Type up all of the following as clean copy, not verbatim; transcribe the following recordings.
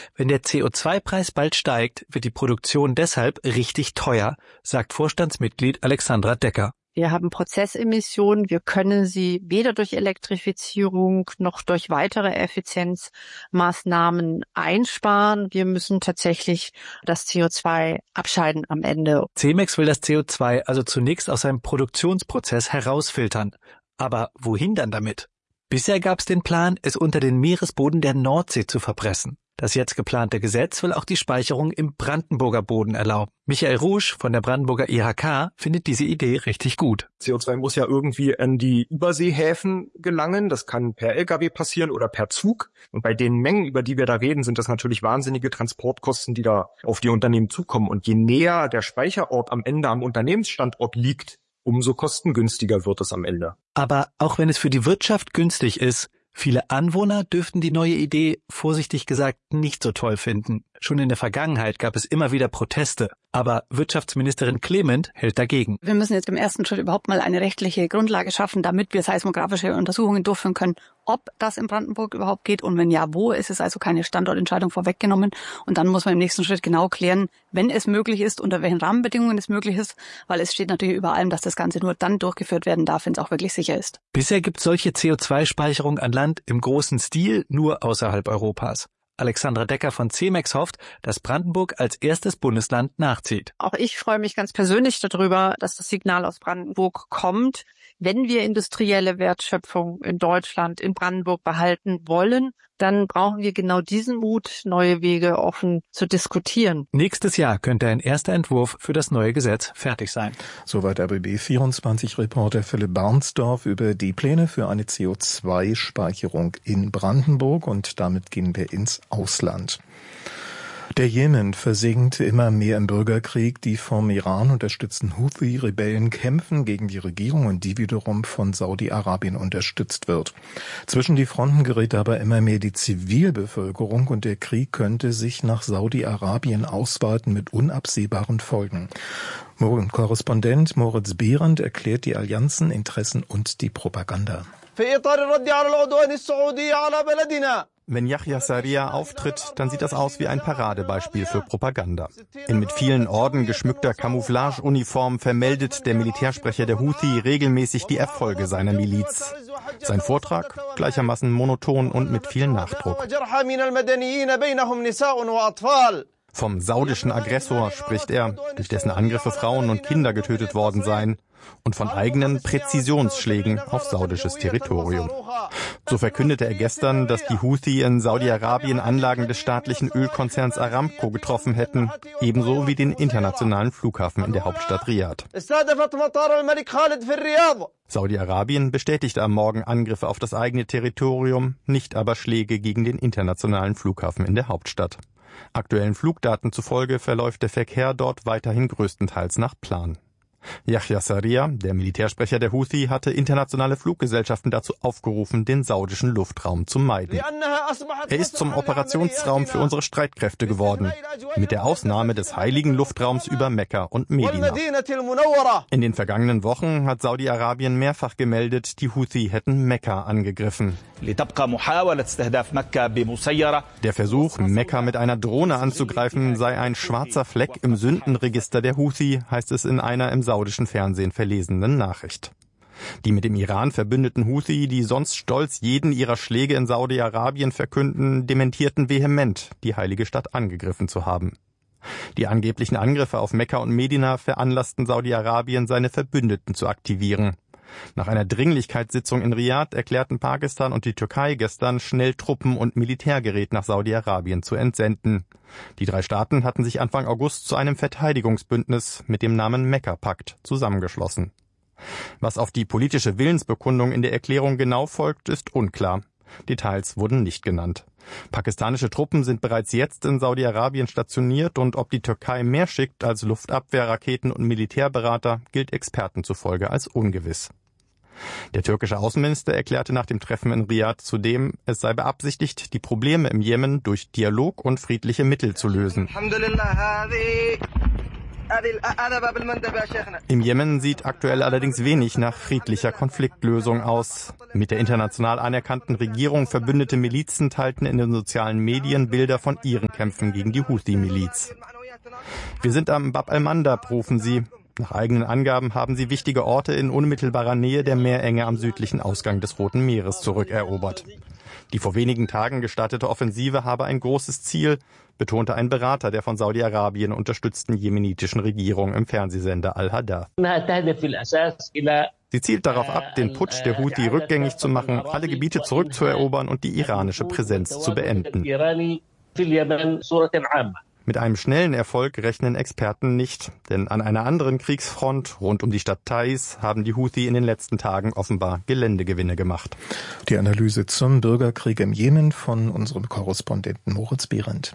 Wenn der CO2-Preis bald steigt, wird die Produktion deshalb richtig teuer, sagt Vorstandsmitglied Alexandra Decker. Wir haben Prozessemissionen. Wir können sie weder durch Elektrifizierung noch durch weitere Effizienzmaßnahmen einsparen. Wir müssen tatsächlich das CO2 abscheiden am Ende. Cemex will das CO2 also zunächst aus seinem Produktionsprozess herausfiltern. Aber wohin dann damit? Bisher gab es den Plan, es unter den Meeresboden der Nordsee zu verpressen. Das jetzt geplante Gesetz will auch die Speicherung im Brandenburger Boden erlauben. Michael Rusch von der Brandenburger IHK findet diese Idee richtig gut. CO2 muss ja irgendwie in die Überseehäfen gelangen. Das kann per LKW passieren oder per Zug. Und bei den Mengen, über die wir da reden, sind das natürlich wahnsinnige Transportkosten, die da auf die Unternehmen zukommen. Und je näher der Speicherort am Ende am Unternehmensstandort liegt, umso kostengünstiger wird es am Ende. Aber auch wenn es für die Wirtschaft günstig ist, viele Anwohner dürften die neue Idee, vorsichtig gesagt, nicht so toll finden. Schon in der Vergangenheit gab es immer wieder Proteste. Aber Wirtschaftsministerin Clement hält dagegen. Wir müssen jetzt im ersten Schritt überhaupt mal eine rechtliche Grundlage schaffen, damit wir seismografische Untersuchungen durchführen können, ob das in Brandenburg überhaupt geht und wenn ja, wo. Es ist also keine Standortentscheidung vorweggenommen. Und dann muss man im nächsten Schritt genau klären, wenn es möglich ist, unter welchen Rahmenbedingungen es möglich ist, weil es steht natürlich über allem, dass das Ganze nur dann durchgeführt werden darf, wenn es auch wirklich sicher ist. Bisher gibt es solche CO2-Speicherung an Land im großen Stil nur außerhalb Europas. Alexandra Decker von Cemex hofft, dass Brandenburg als erstes Bundesland nachzieht. Auch ich freue mich ganz persönlich darüber, dass das Signal aus Brandenburg kommt. Wenn wir industrielle Wertschöpfung in Deutschland, in Brandenburg behalten wollen, dann brauchen wir genau diesen Mut, neue Wege offen zu diskutieren. Nächstes Jahr könnte ein erster Entwurf für das neue Gesetz fertig sein. Soweit RBB24-Reporter Philipp Barnsdorf über die Pläne für eine CO2-Speicherung in Brandenburg. Und damit gehen wir ins Ausland. Der Jemen versinkt immer mehr im Bürgerkrieg. Die vom Iran unterstützten Houthi-Rebellen kämpfen gegen die Regierung und die wiederum von Saudi-Arabien unterstützt wird. Zwischen die Fronten gerät aber immer mehr die Zivilbevölkerung und der Krieg könnte sich nach Saudi-Arabien ausweiten mit unabsehbaren Folgen. Korrespondent Moritz Behrendt erklärt die Allianzen, Interessen und die Propaganda. Wenn Yahya Sarriya auftritt, dann sieht das aus wie ein Paradebeispiel für Propaganda. In mit vielen Orden geschmückter Camouflageuniform vermeldet der Militärsprecher der Houthi regelmäßig die Erfolge seiner Miliz. Sein Vortrag gleichermaßen monoton und mit viel Nachdruck. Vom saudischen Aggressor spricht er, durch dessen Angriffe Frauen und Kinder getötet worden seien, und von eigenen Präzisionsschlägen auf saudisches Territorium. So verkündete er gestern, dass die Houthi in Saudi-Arabien Anlagen des staatlichen Ölkonzerns Aramco getroffen hätten, ebenso wie den internationalen Flughafen in der Hauptstadt Riyadh. Saudi-Arabien bestätigte am Morgen Angriffe auf das eigene Territorium, nicht aber Schläge gegen den internationalen Flughafen in der Hauptstadt. Aktuellen Flugdaten zufolge verläuft der Verkehr dort weiterhin größtenteils nach Plan. Yahya Sarriya, der Militärsprecher der Houthi, hatte internationale Fluggesellschaften dazu aufgerufen, den saudischen Luftraum zu meiden. Er ist zum Operationsraum für unsere Streitkräfte geworden, mit der Ausnahme des heiligen Luftraums über Mekka und Medina. In den vergangenen Wochen hat Saudi-Arabien mehrfach gemeldet, die Houthi hätten Mekka angegriffen. Der Versuch, Mekka mit einer Drohne anzugreifen, sei ein schwarzer Fleck im Sündenregister der Houthi, heißt es in einer im saudischen Fernsehen verlesenen Nachricht. Die mit dem Iran verbündeten Houthi, die sonst stolz jeden ihrer Schläge in Saudi-Arabien verkünden, dementierten vehement, die heilige Stadt angegriffen zu haben. Die angeblichen Angriffe auf Mekka und Medina veranlassten Saudi-Arabien, seine Verbündeten zu aktivieren. Nach einer Dringlichkeitssitzung in Riyadh erklärten Pakistan und die Türkei gestern, schnell Truppen und Militärgerät nach Saudi-Arabien zu entsenden. Die drei Staaten hatten sich Anfang August zu einem Verteidigungsbündnis mit dem Namen Mekka-Pakt zusammengeschlossen. Was auf die politische Willensbekundung in der Erklärung genau folgt, ist unklar. Details wurden nicht genannt. Pakistanische Truppen sind bereits jetzt in Saudi-Arabien stationiert und ob die Türkei mehr schickt als Luftabwehr, Raketen und Militärberater, gilt Experten zufolge als ungewiss. Der türkische Außenminister erklärte nach dem Treffen in Riyadh zudem, es sei beabsichtigt, die Probleme im Jemen durch Dialog und friedliche Mittel zu lösen. Im Jemen sieht aktuell allerdings wenig nach friedlicher Konfliktlösung aus. Mit der international anerkannten Regierung verbündete Milizen teilten in den sozialen Medien Bilder von ihren Kämpfen gegen die Houthi-Miliz. Wir sind am Bab al-Mandab, rufen sie. Nach eigenen Angaben haben sie wichtige Orte in unmittelbarer Nähe der Meerenge am südlichen Ausgang des Roten Meeres zurückerobert. Die vor wenigen Tagen gestartete Offensive habe ein großes Ziel, betonte ein Berater der von Saudi-Arabien unterstützten jemenitischen Regierung im Fernsehsender Al-Hadath. Sie zielt darauf ab, den Putsch der Houthi rückgängig zu machen, alle Gebiete zurückzuerobern und die iranische Präsenz zu beenden. Mit einem schnellen Erfolg rechnen Experten nicht, denn an einer anderen Kriegsfront rund um die Stadt Taiz haben die Houthi in den letzten Tagen offenbar Geländegewinne gemacht. Die Analyse zum Bürgerkrieg im Jemen von unserem Korrespondenten Moritz Behrendt.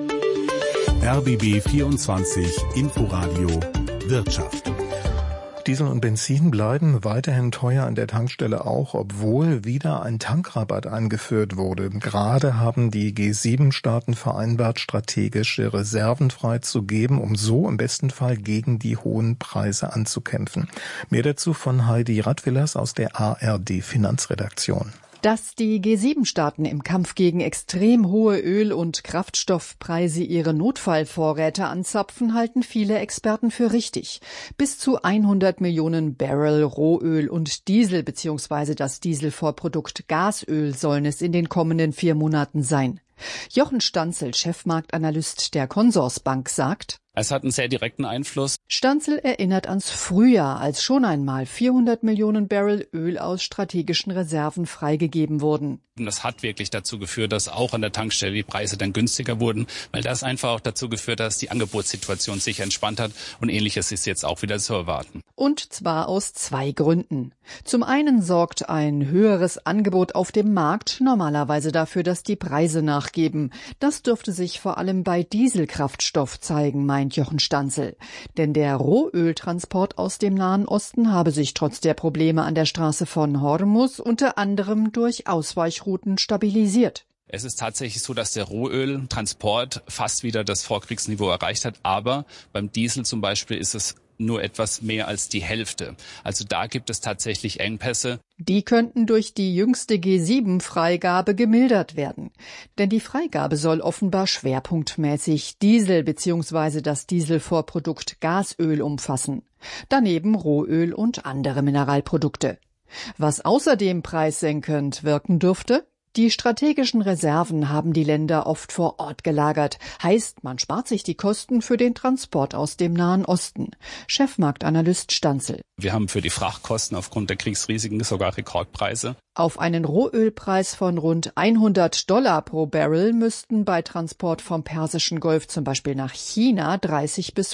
RBB 24 Inforadio Wirtschaft. Diesel und Benzin bleiben weiterhin teuer an der Tankstelle auch, obwohl wieder ein Tankrabatt eingeführt wurde. Gerade haben die G7-Staaten vereinbart, strategische Reserven freizugeben, um so im besten Fall gegen die hohen Preise anzukämpfen. Mehr dazu von Heidi Radwillers aus der ARD Finanzredaktion. Dass die G7-Staaten im Kampf gegen extrem hohe Öl- und Kraftstoffpreise ihre Notfallvorräte anzapfen, halten viele Experten für richtig. Bis zu 100 Millionen Barrel Rohöl und Diesel bzw. das Dieselvorprodukt Gasöl sollen es in den kommenden 4 Monaten sein. Jochen Stanzel, Chefmarktanalyst der Consorsbank, sagt: Es hat einen sehr direkten Einfluss. Stanzel erinnert ans Frühjahr, als schon einmal 400 Millionen Barrel Öl aus strategischen Reserven freigegeben wurden. Und das hat wirklich dazu geführt, dass auch an der Tankstelle die Preise dann günstiger wurden, weil das einfach auch dazu geführt hat, dass die Angebotssituation sich entspannt hat, und Ähnliches ist jetzt auch wieder zu erwarten. Und zwar aus 2 Gründen. Zum einen sorgt ein höheres Angebot auf dem Markt normalerweise dafür, dass die Preise nachgeben. Das dürfte sich vor allem bei Dieselkraftstoff zeigen, meint Jochen Stanzel. Denn der Rohöltransport aus dem Nahen Osten habe sich trotz der Probleme an der Straße von Hormuz unter anderem durch Ausweichrouten stabilisiert. Es ist tatsächlich so, dass der Rohöltransport fast wieder das Vorkriegsniveau erreicht hat, aber beim Diesel zum Beispiel ist es nur etwas mehr als die Hälfte. Also da gibt es tatsächlich Engpässe. Die könnten durch die jüngste G7-Freigabe gemildert werden. Denn die Freigabe soll offenbar schwerpunktmäßig Diesel bzw. das Dieselvorprodukt Gasöl umfassen. Daneben Rohöl und andere Mineralprodukte. Was außerdem preissenkend wirken dürfte? Die strategischen Reserven haben die Länder oft vor Ort gelagert. Heißt, man spart sich die Kosten für den Transport aus dem Nahen Osten. Chefmarktanalyst Stanzel. Wir haben für die Frachtkosten aufgrund der Kriegsrisiken sogar Rekordpreise. Auf einen Rohölpreis von rund $100 pro Barrel müssten bei Transport vom Persischen Golf zum Beispiel nach China $30 bis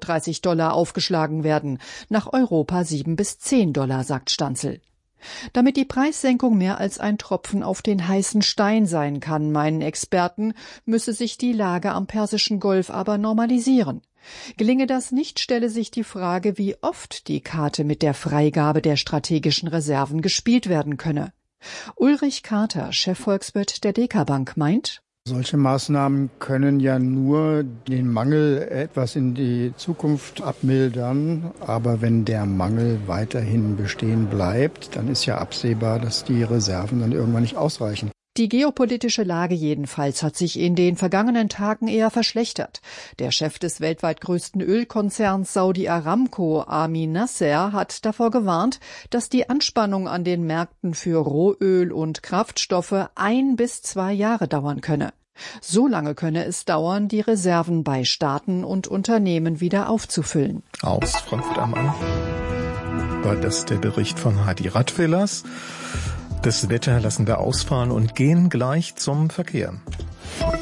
$35 aufgeschlagen werden. Nach Europa $7 bis $10, sagt Stanzel. Damit die Preissenkung mehr als ein Tropfen auf den heißen Stein sein kann, meinen Experten, müsse sich die Lage am Persischen Golf aber normalisieren. Gelinge das nicht, stelle sich die Frage, wie oft die Karte mit der Freigabe der strategischen Reserven gespielt werden könne. Ulrich Carter, Chefvolkswirt der DK Bank, meint: Solche Maßnahmen können ja nur den Mangel etwas in die Zukunft abmildern. Aber wenn der Mangel weiterhin bestehen bleibt, dann ist ja absehbar, dass die Reserven dann irgendwann nicht ausreichen. Die geopolitische Lage jedenfalls hat sich in den vergangenen Tagen eher verschlechtert. Der Chef des weltweit größten Ölkonzerns Saudi Aramco, Amin Nasser, hat davor gewarnt, dass die Anspannung an den Märkten für Rohöl und Kraftstoffe 1 bis 2 Jahre dauern könne. So lange könne es dauern, die Reserven bei Staaten und Unternehmen wieder aufzufüllen. Aus Frankfurt am Main war das der Bericht von Heidi Radwillers. Das Wetter lassen wir ausfallen und gehen gleich zum Verkehr.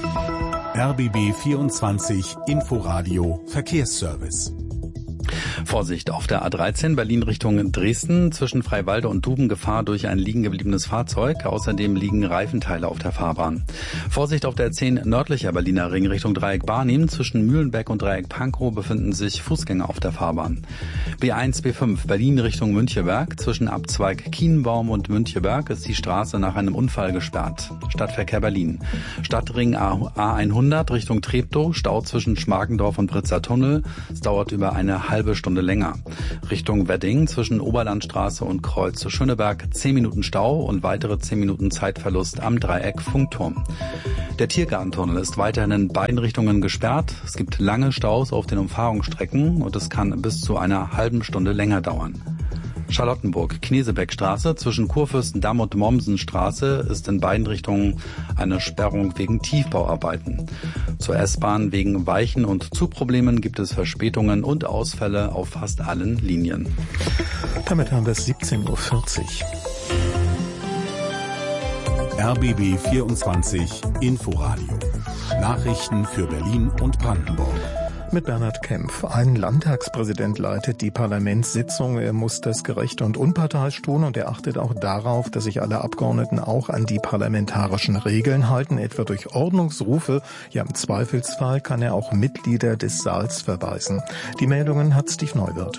RBB 24 Inforadio Verkehrsservice. Vorsicht auf der A13 Berlin Richtung Dresden. Zwischen Freiwalde und Duben Gefahr durch ein liegen gebliebenes Fahrzeug. Außerdem liegen Reifenteile auf der Fahrbahn. Vorsicht auf der 10 nördlicher Berliner Ring Richtung Dreieck Barnim. Zwischen Mühlenbeck und Dreieck Pankow befinden sich Fußgänger auf der Fahrbahn. B1, B5 Berlin Richtung Müncheberg. Zwischen Abzweig Kienbaum und Müncheberg ist die Straße nach einem Unfall gesperrt. Stadtverkehr Berlin. Stadtring A100 Richtung Treptow. Stau zwischen Schmargendorf und Britzer Tunnel. Es dauert über eine halbe Stunde länger. Richtung Wedding zwischen Oberlandstraße und Kreuz Schöneberg 10 Minuten Stau und weitere 10 Minuten Zeitverlust am Dreieck Funkturm. Der Tiergartentunnel ist weiterhin in beiden Richtungen gesperrt. Es gibt lange Staus auf den Umfahrungsstrecken und es kann bis zu einer halben Stunde länger dauern. Charlottenburg, Knesebeckstraße zwischen Kurfürstendamm und Mommsenstraße ist in beiden Richtungen eine Sperrung wegen Tiefbauarbeiten. Zur S-Bahn wegen Weichen- und Zugproblemen gibt es Verspätungen und Ausfälle auf fast allen Linien. Damit haben wir es 17:40 Uhr. RBB 24 Inforadio. Nachrichten für Berlin und Brandenburg. Mit Bernhard Kempf. Ein Landtagspräsident leitet die Parlamentssitzung. Er muss das gerecht und unparteiisch tun und er achtet auch darauf, dass sich alle Abgeordneten auch an die parlamentarischen Regeln halten, etwa durch Ordnungsrufe. Ja, im Zweifelsfall kann er auch Mitglieder des Saals verweisen. Die Meldungen hat Steve Neuwirth.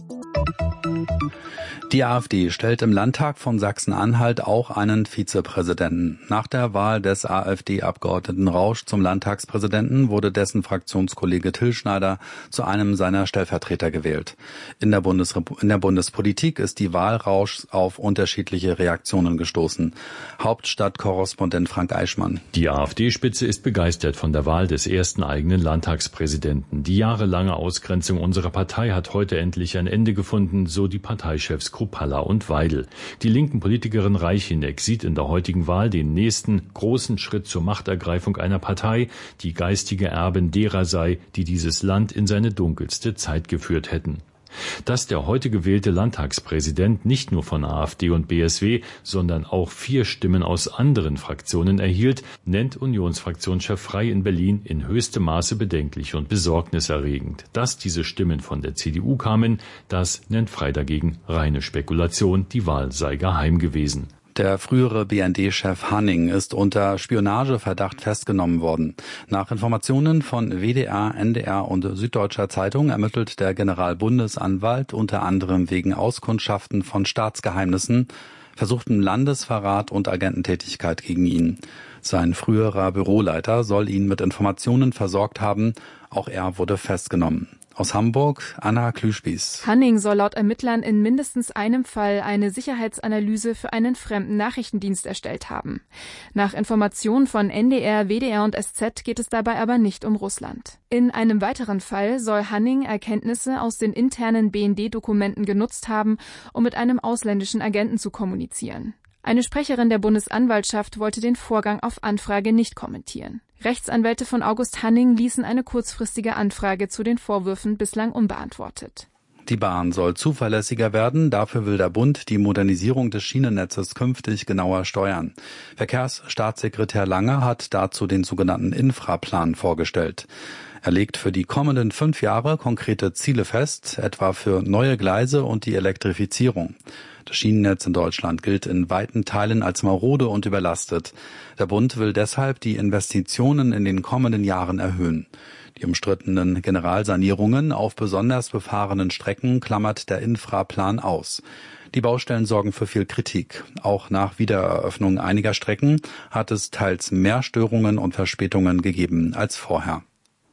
Die AfD stellt im Landtag von Sachsen-Anhalt auch einen Vizepräsidenten. Nach der Wahl des AfD-Abgeordneten Rausch zum Landtagspräsidenten wurde dessen Fraktionskollege Till Schneider zu einem seiner Stellvertreter gewählt. In der Bundespolitik ist die Wahl Rauschs auf unterschiedliche Reaktionen gestoßen. Hauptstadtkorrespondent Frank Eichmann. Die AfD-Spitze ist begeistert von der Wahl des ersten eigenen Landtagspräsidenten. Die jahrelange Ausgrenzung unserer Partei hat heute endlich ein Ende gefunden, so die Parteichefs Kruppalla und Weidel. Die linken Politikerin Reicheneck sieht in der heutigen Wahl den nächsten großen Schritt zur Machtergreifung einer Partei, die geistige Erbin derer sei, die dieses Land in seine dunkelste Zeit geführt hätten. Dass der heute gewählte Landtagspräsident nicht nur von AfD und BSW, sondern auch 4 Stimmen aus anderen Fraktionen erhielt, nennt Unionsfraktionschef Frey in Berlin in höchstem Maße bedenklich und besorgniserregend. Dass diese Stimmen von der CDU kamen, das nennt Frey dagegen reine Spekulation, die Wahl sei geheim gewesen. Der frühere BND-Chef Hanning ist unter Spionageverdacht festgenommen worden. Nach Informationen von WDR, NDR und Süddeutscher Zeitung ermittelt der Generalbundesanwalt unter anderem wegen Auskundschaften von Staatsgeheimnissen, versuchten Landesverrat und Agententätigkeit gegen ihn. Sein früherer Büroleiter soll ihn mit Informationen versorgt haben. Auch er wurde festgenommen. Aus Hamburg, Anna Klüspieß. Hanning soll laut Ermittlern in mindestens einem Fall eine Sicherheitsanalyse für einen fremden Nachrichtendienst erstellt haben. Nach Informationen von NDR, WDR und SZ geht es dabei aber nicht um Russland. In einem weiteren Fall soll Hanning Erkenntnisse aus den internen BND-Dokumenten genutzt haben, um mit einem ausländischen Agenten zu kommunizieren. Eine Sprecherin der Bundesanwaltschaft wollte den Vorgang auf Anfrage nicht kommentieren. Rechtsanwälte von August Hanning ließen eine kurzfristige Anfrage zu den Vorwürfen bislang unbeantwortet. Die Bahn soll zuverlässiger werden. Dafür will der Bund die Modernisierung des Schienennetzes künftig genauer steuern. Verkehrsstaatssekretär Lange hat dazu den sogenannten Infraplan vorgestellt. Er legt für die kommenden 5 Jahre konkrete Ziele fest, etwa für neue Gleise und die Elektrifizierung. Das Schienennetz in Deutschland gilt in weiten Teilen als marode und überlastet. Der Bund will deshalb die Investitionen in den kommenden Jahren erhöhen. Die umstrittenen Generalsanierungen auf besonders befahrenen Strecken klammert der Infraplan aus. Die Baustellen sorgen für viel Kritik. Auch nach Wiedereröffnung einiger Strecken hat es teils mehr Störungen und Verspätungen gegeben als vorher.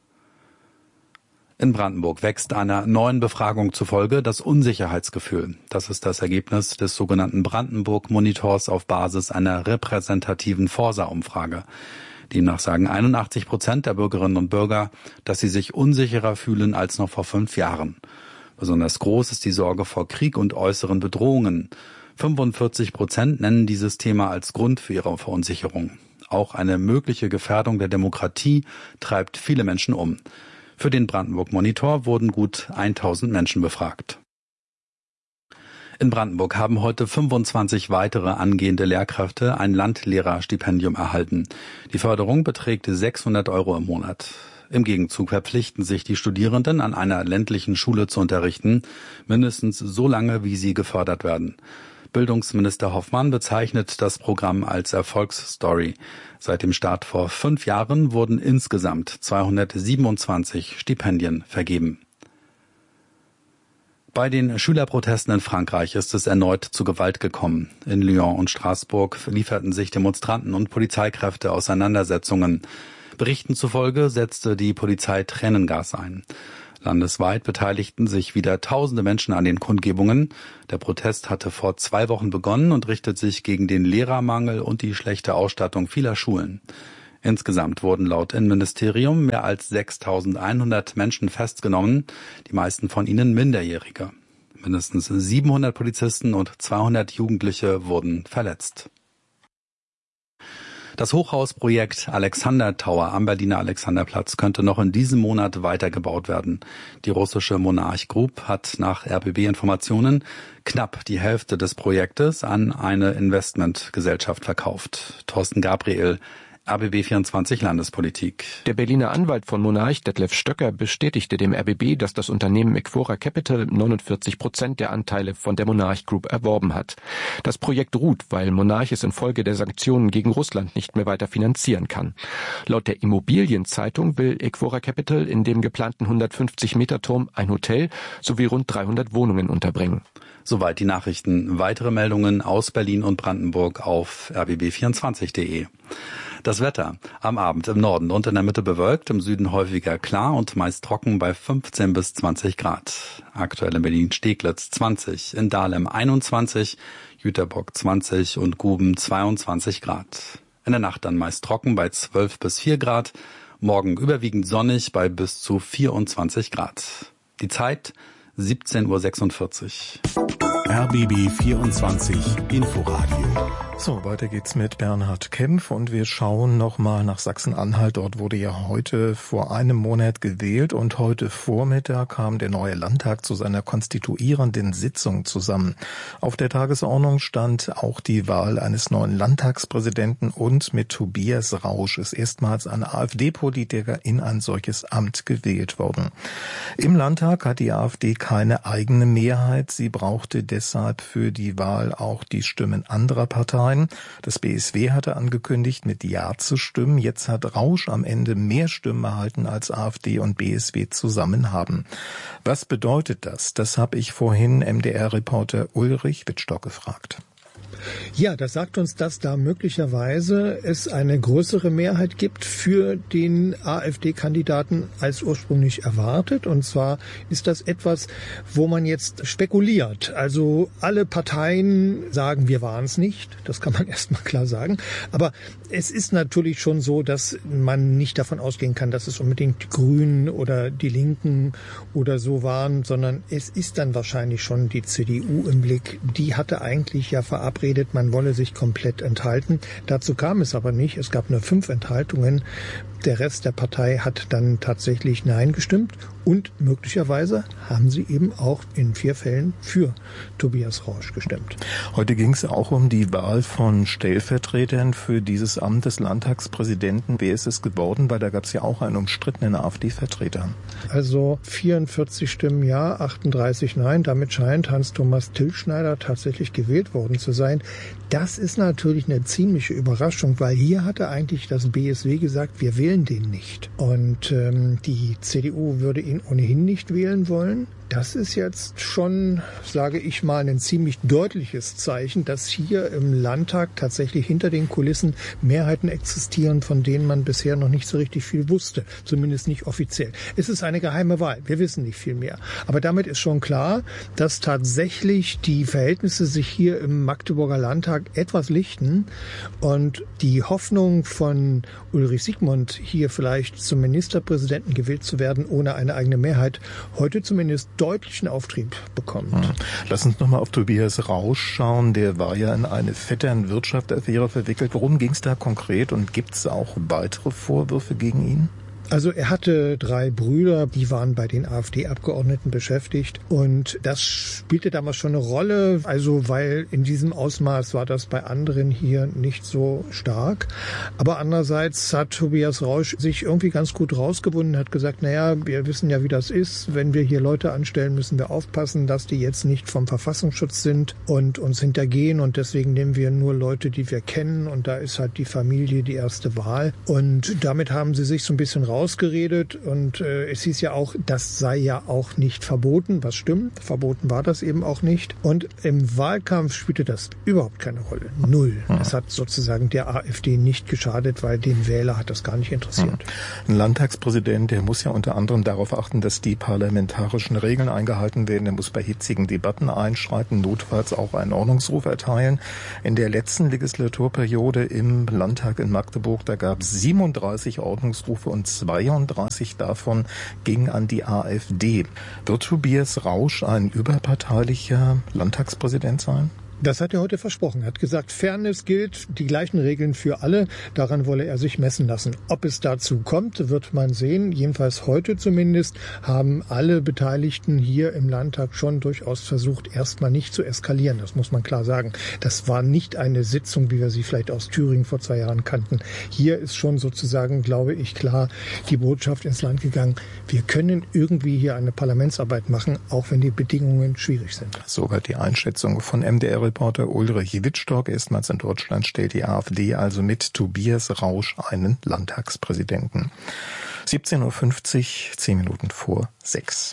In Brandenburg wächst einer neuen Befragung zufolge das Unsicherheitsgefühl. Das ist das Ergebnis des sogenannten Brandenburg-Monitors auf Basis einer repräsentativen Forsa-Umfrage. Demnach sagen 81% der Bürgerinnen und Bürger, dass sie sich unsicherer fühlen als noch vor 5 Jahren. Besonders groß ist die Sorge vor Krieg und äußeren Bedrohungen. 45% nennen dieses Thema als Grund für ihre Verunsicherung. Auch eine mögliche Gefährdung der Demokratie treibt viele Menschen um. Für den Brandenburg-Monitor wurden gut 1000 Menschen befragt. In Brandenburg haben heute 25 weitere angehende Lehrkräfte ein Landlehrerstipendium erhalten. Die Förderung beträgt 600 € im Monat. Im Gegenzug verpflichten sich die Studierenden, an einer ländlichen Schule zu unterrichten, mindestens so lange, wie sie gefördert werden. Bildungsminister Hoffmann bezeichnet das Programm als Erfolgsstory. Seit dem Start vor 5 Jahren wurden insgesamt 227 Stipendien vergeben. Bei den Schülerprotesten in Frankreich ist es erneut zu Gewalt gekommen. In Lyon und Straßburg lieferten sich Demonstranten und Polizeikräfte Auseinandersetzungen. Berichten zufolge setzte die Polizei Tränengas ein. Landesweit beteiligten sich wieder tausende Menschen an den Kundgebungen. Der Protest hatte vor 2 Wochen begonnen und richtet sich gegen den Lehrermangel und die schlechte Ausstattung vieler Schulen. Insgesamt wurden laut Innenministerium mehr als 6.100 Menschen festgenommen, die meisten von ihnen Minderjährige. Mindestens 700 Polizisten und 200 Jugendliche wurden verletzt. Das Hochhausprojekt Alexander Tower am Berliner Alexanderplatz könnte noch in diesem Monat weitergebaut werden. Die russische Monarch Group hat nach RBB-Informationen knapp die Hälfte des Projektes an eine Investmentgesellschaft verkauft. Thorsten Gabriel, RBB24 Landespolitik. Der Berliner Anwalt von Monarch, Detlef Stöcker, bestätigte dem RBB, dass das Unternehmen Equora Capital 49% der Anteile von der Monarch Group erworben hat. Das Projekt ruht, weil Monarch es infolge der Sanktionen gegen Russland nicht mehr weiter finanzieren kann. Laut der Immobilienzeitung will Equora Capital in dem geplanten 150-Meter-Turm ein Hotel sowie rund 300 Wohnungen unterbringen. Soweit die Nachrichten. Weitere Meldungen aus Berlin und Brandenburg auf rbb24.de. Das Wetter. Am Abend im Norden und in der Mitte bewölkt, im Süden häufiger klar und meist trocken bei 15 bis 20 Grad. Aktuell in Berlin-Steglitz 20, in Dahlem 21, Jüterbock 20 und Guben 22 Grad. In der Nacht dann meist trocken bei 12 bis 4 Grad, morgen überwiegend sonnig bei bis zu 24 Grad. Die Zeit 17:46 Uhr. RBB 24 Inforadio. So, weiter geht's mit Bernhard Kempf und wir schauen nochmal nach Sachsen-Anhalt. Dort wurde ja heute vor einem Monat gewählt und heute Vormittag kam der neue Landtag zu seiner konstituierenden Sitzung zusammen. Auf der Tagesordnung stand auch die Wahl eines neuen Landtagspräsidenten und mit Tobias Rausch ist erstmals ein AfD-Politiker in ein solches Amt gewählt worden. Im Landtag hat die AfD keine eigene Mehrheit. Sie brauchte deshalb für die Wahl auch die Stimmen anderer Parteien. Das BSW hatte angekündigt, mit Ja zu stimmen. Jetzt hat Rausch am Ende mehr Stimmen erhalten, als AfD und BSW zusammen haben. Was bedeutet das? Das habe ich vorhin MDR-Reporter Ulrich Wittstock gefragt. Ja, das sagt uns, dass da möglicherweise es eine größere Mehrheit gibt für den AfD-Kandidaten als ursprünglich erwartet. Und zwar ist das etwas, wo man jetzt spekuliert. Also alle Parteien sagen, wir waren es nicht. Das kann man erstmal klar sagen. Aber es ist natürlich schon so, dass man nicht davon ausgehen kann, dass es unbedingt die Grünen oder die Linken oder so waren, sondern es ist dann wahrscheinlich schon die CDU im Blick. Die hatte eigentlich ja verabredet, man wolle sich komplett enthalten. Dazu kam es aber nicht. Es gab nur 5 Enthaltungen. Der Rest der Partei hat dann tatsächlich Nein gestimmt und möglicherweise haben sie eben auch in 4 Fällen für Tobias Rausch gestimmt. Heute ging es auch um die Wahl von Stellvertretern für dieses Amt des Landtagspräsidenten. Wer ist es geworden? Weil da gab es ja auch einen umstrittenen AfD-Vertreter. Also 44 Stimmen Ja, 38 Nein. Damit scheint Hans-Thomas Tilschneider tatsächlich gewählt worden zu sein. Das ist natürlich eine ziemliche Überraschung, weil hier hatte eigentlich das BSW gesagt, wir wählen den nicht. Und die CDU würde ihn ohnehin nicht wählen wollen. Das ist jetzt schon, sage ich mal, ein ziemlich deutliches Zeichen, dass hier im Landtag tatsächlich hinter den Kulissen Mehrheiten existieren, von denen man bisher noch nicht so richtig viel wusste, zumindest nicht offiziell. Es ist eine geheime Wahl, wir wissen nicht viel mehr. Aber damit ist schon klar, dass tatsächlich die Verhältnisse sich hier im Magdeburger Landtag etwas lichten und die Hoffnung von Ulrich Siegmund, hier vielleicht zum Ministerpräsidenten gewählt zu werden, ohne eine eigene Mehrheit, heute zumindest deutlichen Auftrieb bekommt. Lass uns nochmal auf Tobias Rausch schauen. Der war ja in eine Vetternwirtschaftsaffäre verwickelt. Worum ging es da konkret und gibt es auch weitere Vorwürfe gegen ihn? Also er hatte 3 Brüder, die waren bei den AfD-Abgeordneten beschäftigt und das spielte damals schon eine Rolle, also weil in diesem Ausmaß war das bei anderen hier nicht so stark. Aber andererseits hat Tobias Rausch sich irgendwie ganz gut rausgebunden, hat gesagt, naja, wir wissen ja, wie das ist, wenn wir hier Leute anstellen, müssen wir aufpassen, dass die jetzt nicht vom Verfassungsschutz sind und uns hintergehen und deswegen nehmen wir nur Leute, die wir kennen und da ist halt die Familie die erste Wahl und damit haben sie sich so ein bisschen rausgeredet und es hieß ja auch, das sei ja auch nicht verboten, was stimmt, verboten war das eben auch nicht und im Wahlkampf spielte das überhaupt keine Rolle, 0. Es hat sozusagen der AfD nicht geschadet, weil den Wähler hat das gar nicht interessiert. Ein Landtagspräsident, der muss ja unter anderem darauf achten, dass die parlamentarischen Regeln eingehalten werden, er muss bei hitzigen Debatten einschreiten, notfalls auch einen Ordnungsruf erteilen. In der letzten Legislaturperiode im Landtag in Magdeburg, da gab es 37 Ordnungsrufe und 32 davon gingen an die AfD. Wird Tobias Rausch ein überparteilicher Landtagspräsident sein? Das hat er heute versprochen. Er hat gesagt, Fairness gilt, die gleichen Regeln für alle. Daran wolle er sich messen lassen. Ob es dazu kommt, wird man sehen. Jedenfalls heute zumindest haben alle Beteiligten hier im Landtag schon durchaus versucht, erstmal nicht zu eskalieren. Das muss man klar sagen. Das war nicht eine Sitzung, wie wir sie vielleicht aus Thüringen vor 2 Jahren kannten. Hier ist schon sozusagen, glaube ich, klar die Botschaft ins Land gegangen. Wir können irgendwie hier eine Parlamentsarbeit machen, auch wenn die Bedingungen schwierig sind. Soweit die Einschätzung von MDR-Reporter Ulrich Wittstock. Erstmals in Deutschland stellt die AfD also mit Tobias Rausch einen Landtagspräsidenten. 17:50 Uhr, 10 Minuten vor 6.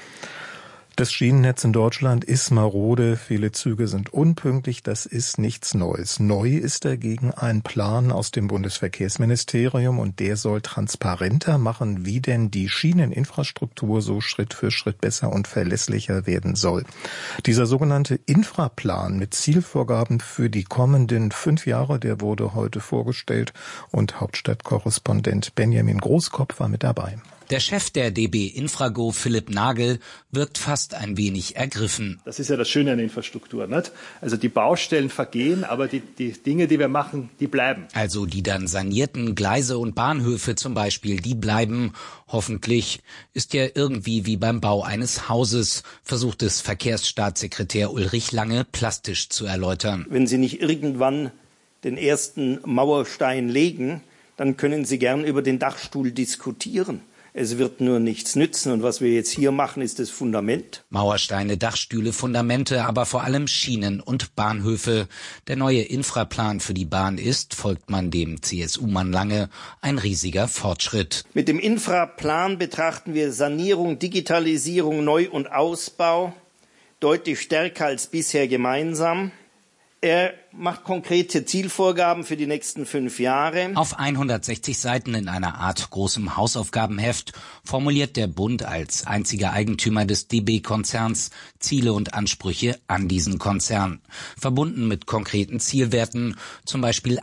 Das Schienennetz in Deutschland ist marode, viele Züge sind unpünktlich, das ist nichts Neues. Neu ist dagegen ein Plan aus dem Bundesverkehrsministerium und der soll transparenter machen, wie denn die Schieneninfrastruktur so Schritt für Schritt besser und verlässlicher werden soll. Dieser sogenannte Infraplan mit Zielvorgaben für die kommenden 5 Jahre, der wurde heute vorgestellt und Hauptstadtkorrespondent Benjamin Großkopf war mit dabei. Der Chef der DB Infrago, Philipp Nagel, wirkt fast ein wenig ergriffen. Das ist ja das Schöne an der Infrastruktur, nicht? Also die Baustellen vergehen, aber die Dinge, die wir machen, die bleiben. Also die dann sanierten Gleise und Bahnhöfe zum Beispiel, die bleiben. Hoffentlich ist ja irgendwie wie beim Bau eines Hauses, versucht es Verkehrsstaatssekretär Ulrich Lange plastisch zu erläutern. Wenn Sie nicht irgendwann den ersten Mauerstein legen, dann können Sie gern über den Dachstuhl diskutieren. Es wird nur nichts nützen. Und was wir jetzt hier machen, ist das Fundament. Mauersteine, Dachstühle, Fundamente, aber vor allem Schienen und Bahnhöfe. Der neue Infraplan für die Bahn ist, folgt man dem CSU-Mann Lange, ein riesiger Fortschritt. Mit dem Infraplan betrachten wir Sanierung, Digitalisierung, Neu- und Ausbau deutlich stärker als bisher gemeinsam. Er macht konkrete Zielvorgaben für die nächsten 5 Jahre. Auf 160 Seiten in einer Art großem Hausaufgabenheft formuliert der Bund als einziger Eigentümer des DB-Konzerns Ziele und Ansprüche an diesen Konzern. Verbunden mit konkreten Zielwerten, zum Beispiel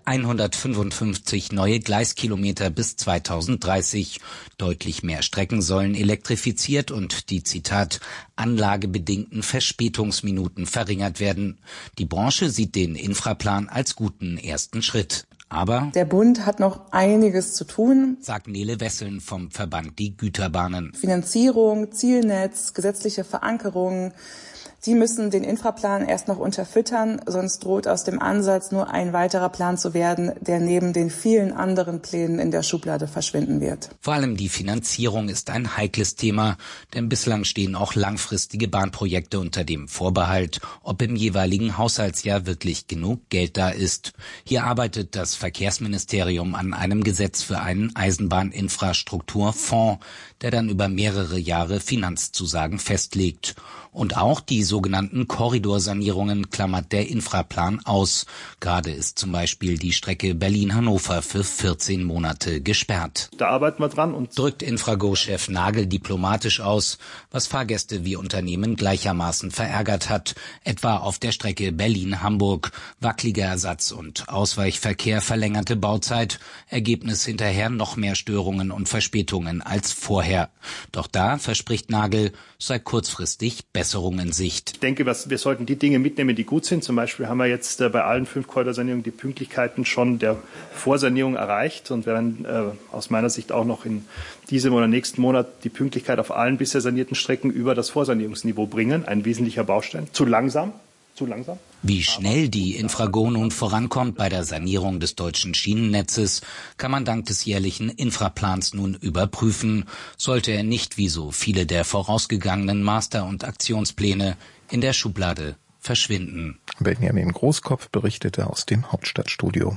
155 neue Gleiskilometer bis 2030. Deutlich mehr Strecken sollen elektrifiziert und die, Zitat, anlagebedingten Verspätungsminuten verringert werden. Die Branche sieht den Infraplan als guten ersten Schritt. Aber der Bund hat noch einiges zu tun, sagt Nele Wesseln vom Verband Die Güterbahnen. Finanzierung, Zielnetz, gesetzliche Verankerung, die müssen den Infraplan erst noch unterfüttern, sonst droht aus dem Ansatz nur ein weiterer Plan zu werden, der neben den vielen anderen Plänen in der Schublade verschwinden wird. Vor allem die Finanzierung ist ein heikles Thema, denn bislang stehen auch langfristige Bahnprojekte unter dem Vorbehalt, ob im jeweiligen Haushaltsjahr wirklich genug Geld da ist. Hier arbeitet das Verkehrsministerium an einem Gesetz für einen Eisenbahninfrastrukturfonds, der dann über mehrere Jahre Finanzzusagen festlegt. Und auch die sogenannten Korridorsanierungen klammert der Infraplan aus. Gerade ist zum Beispiel die Strecke Berlin-Hannover für 14 Monate gesperrt. Da arbeiten wir dran und drückt Infrago-Chef Nagel diplomatisch aus, was Fahrgäste wie Unternehmen gleichermaßen verärgert hat, etwa auf der Strecke Berlin-Hamburg. Wackeliger Ersatz und Ausweichverkehr, verlängerte Bauzeit, Ergebnis hinterher noch mehr Störungen und Verspätungen als vorher. Doch da verspricht Nagel, sei kurzfristig Besserung in Sicht. nicht. Ich denke, wir sollten die Dinge mitnehmen, die gut sind. Zum Beispiel haben wir jetzt bei allen 5 Korridorsanierungen die Pünktlichkeiten schon der Vorsanierung erreicht und werden aus meiner Sicht auch noch in diesem oder nächsten Monat die Pünktlichkeit auf allen bisher sanierten Strecken über das Vorsanierungsniveau bringen. Ein wesentlicher Baustein. Zu langsam. Wie schnell die Infrago nun vorankommt bei der Sanierung des deutschen Schienennetzes, kann man dank des jährlichen Infraplans nun überprüfen, sollte er nicht wie so viele der vorausgegangenen Master- und Aktionspläne in der Schublade verschwinden. Benjamin Großkopf berichtete aus dem Hauptstadtstudio.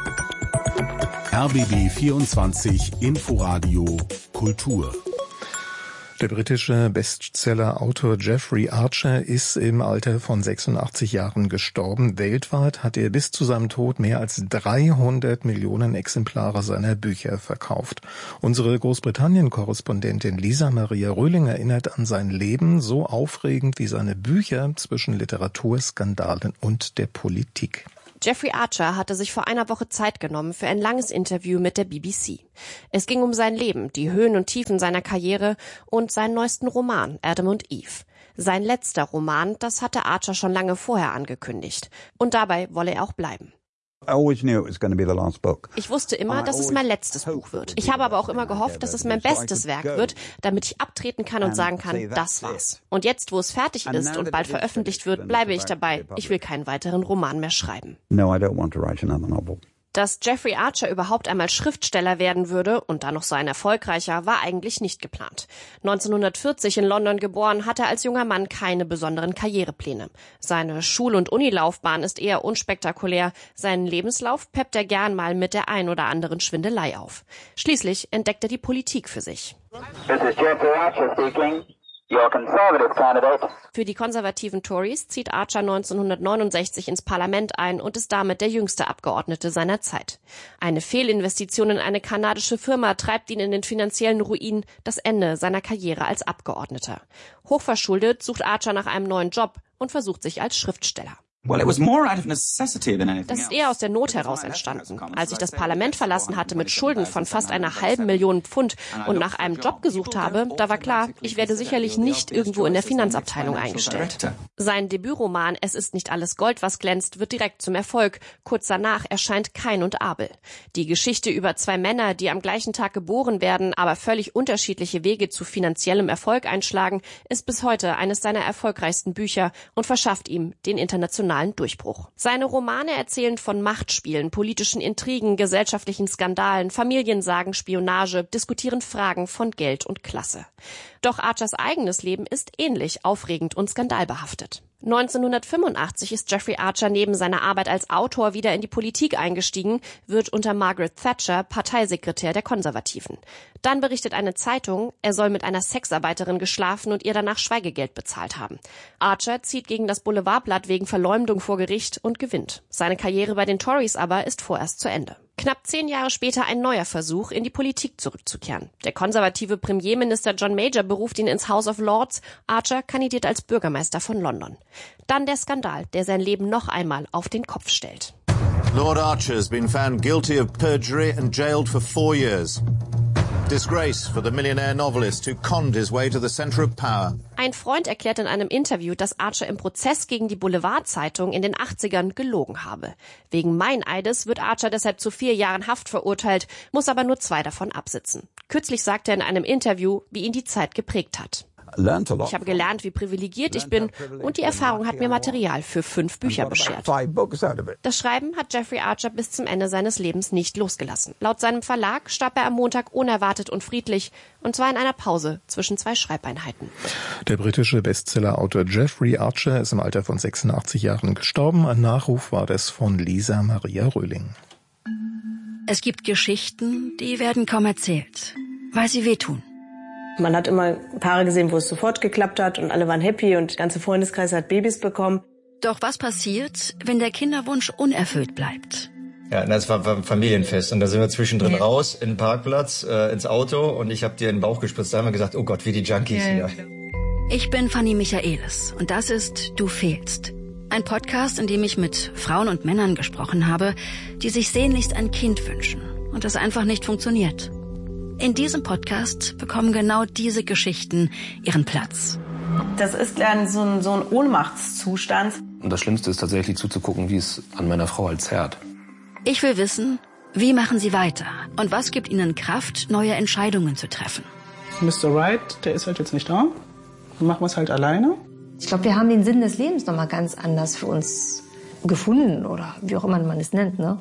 RBB 24 Inforadio Kultur. Der britische Bestseller-Autor Jeffrey Archer ist im Alter von 86 Jahren gestorben. Weltweit hat er bis zu seinem Tod mehr als 300 Millionen Exemplare seiner Bücher verkauft. Unsere Großbritannien-Korrespondentin Lisa Maria Röhling erinnert an sein Leben, so aufregend wie seine Bücher zwischen Literatur, Skandalen und der Politik. Jeffrey Archer hatte sich vor einer Woche Zeit genommen für ein langes Interview mit der BBC. Es ging um sein Leben, die Höhen und Tiefen seiner Karriere und seinen neuesten Roman Adam und Eve. Sein letzter Roman, das hatte Archer schon lange vorher angekündigt. Und dabei wolle er auch bleiben. Ich wusste immer, dass es mein letztes Buch wird. Ich habe aber auch immer gehofft, dass es mein bestes Werk wird, damit ich abtreten kann und sagen kann, das war's. Und jetzt, wo es fertig ist und bald veröffentlicht wird, bleibe ich dabei. Ich will keinen weiteren Roman mehr schreiben. Dass Jeffrey Archer überhaupt einmal Schriftsteller werden würde und dann noch so ein erfolgreicher, war eigentlich nicht geplant. 1940 in London geboren, hat er als junger Mann keine besonderen Karrierepläne. Seine Schul- und Unilaufbahn ist eher unspektakulär. Seinen Lebenslauf peppt er gern mal mit der ein oder anderen Schwindelei auf. Schließlich entdeckt er die Politik für sich. This is Jeffrey Archer speaking. Your conservative candidate. Für die konservativen Tories zieht Archer 1969 ins Parlament ein und ist damit der jüngste Abgeordnete seiner Zeit. Eine Fehlinvestition in eine kanadische Firma treibt ihn in den finanziellen Ruin, das Ende seiner Karriere als Abgeordneter. Hochverschuldet sucht Archer nach einem neuen Job und versucht sich als Schriftsteller. Das ist eher aus der Not heraus entstanden. Als ich das Parlament verlassen hatte mit Schulden von fast einer halben Million Pfund und nach einem Job gesucht habe, da war klar, ich werde sicherlich nicht irgendwo in der Finanzabteilung eingestellt. Sein Debütroman Es ist nicht alles Gold, was glänzt, wird direkt zum Erfolg. Kurz danach erscheint Kain und Abel. Die Geschichte über 2 Männer, die am gleichen Tag geboren werden, aber völlig unterschiedliche Wege zu finanziellem Erfolg einschlagen, ist bis heute eines seiner erfolgreichsten Bücher und verschafft ihm den internationalen Durchbruch. Seine Romane erzählen von Machtspielen, politischen Intrigen, gesellschaftlichen Skandalen, Familiensagen, Spionage, diskutieren Fragen von Geld und Klasse. Doch Archers eigenes Leben ist ähnlich aufregend und skandalbehaftet. 1985 ist Jeffrey Archer neben seiner Arbeit als Autor wieder in die Politik eingestiegen, wird unter Margaret Thatcher Parteisekretär der Konservativen. Dann berichtet eine Zeitung, er soll mit einer Sexarbeiterin geschlafen und ihr danach Schweigegeld bezahlt haben. Archer zieht gegen das Boulevardblatt wegen Verleumdung vor Gericht und gewinnt. Seine Karriere bei den Tories aber ist vorerst zu Ende. Knapp 10 Jahre später ein neuer Versuch, in die Politik zurückzukehren. Der konservative Premierminister John Major beruft ihn ins House of Lords. Archer kandidiert als Bürgermeister von London. Dann der Skandal, der sein Leben noch einmal auf den Kopf stellt. Lord Archer has been found guilty of perjury and jailed for 4 years. Disgrace for the millionaire novelist who conned his way to the center of power. Ein Freund erklärt in einem Interview, dass Archer im Prozess gegen die Boulevard-Zeitung in den 80ern gelogen habe. Wegen Meineides wird Archer deshalb zu 4 Jahren Haft verurteilt, muss aber nur 2 davon absitzen. Kürzlich sagte er in einem Interview, wie ihn die Zeit geprägt hat. Ich habe gelernt, wie privilegiert ich bin, und die Erfahrung hat mir Material für 5 Bücher beschert. Das Schreiben hat Jeffrey Archer bis zum Ende seines Lebens nicht losgelassen. Laut seinem Verlag starb er am Montag unerwartet und friedlich, und zwar in einer Pause zwischen 2 Schreibeinheiten. Der britische Bestsellerautor Jeffrey Archer ist im Alter von 86 Jahren gestorben. Ein Nachruf war das von Lisa Maria Röhling. Es gibt Geschichten, die werden kaum erzählt, weil sie wehtun. Man hat immer Paare gesehen, wo es sofort geklappt hat und alle waren happy und der ganze Freundeskreis hat Babys bekommen. Doch was passiert, wenn der Kinderwunsch unerfüllt bleibt? Ja, das war ein Familienfest und da sind wir zwischendrin raus in den Parkplatz, ins Auto und ich habe dir in den Bauch gespritzt. Da haben wir gesagt, oh Gott, wie die Junkies hier. Ich bin Fanny Michaelis und das ist Du fehlst. Ein Podcast, in dem ich mit Frauen und Männern gesprochen habe, die sich sehnlichst ein Kind wünschen und das einfach nicht funktioniert. In diesem Podcast bekommen genau diese Geschichten ihren Platz. Das ist dann so ein Ohnmachtszustand. Und das Schlimmste ist tatsächlich zuzugucken, wie es an meiner Frau halt zerrt. Ich will wissen, wie machen Sie weiter? Und was gibt Ihnen Kraft, neue Entscheidungen zu treffen? Mr. Wright, der ist halt jetzt nicht da. Dann machen wir es halt alleine. Ich glaube, wir haben den Sinn des Lebens noch mal ganz anders für uns gefunden oder wie auch immer man es nennt, ne?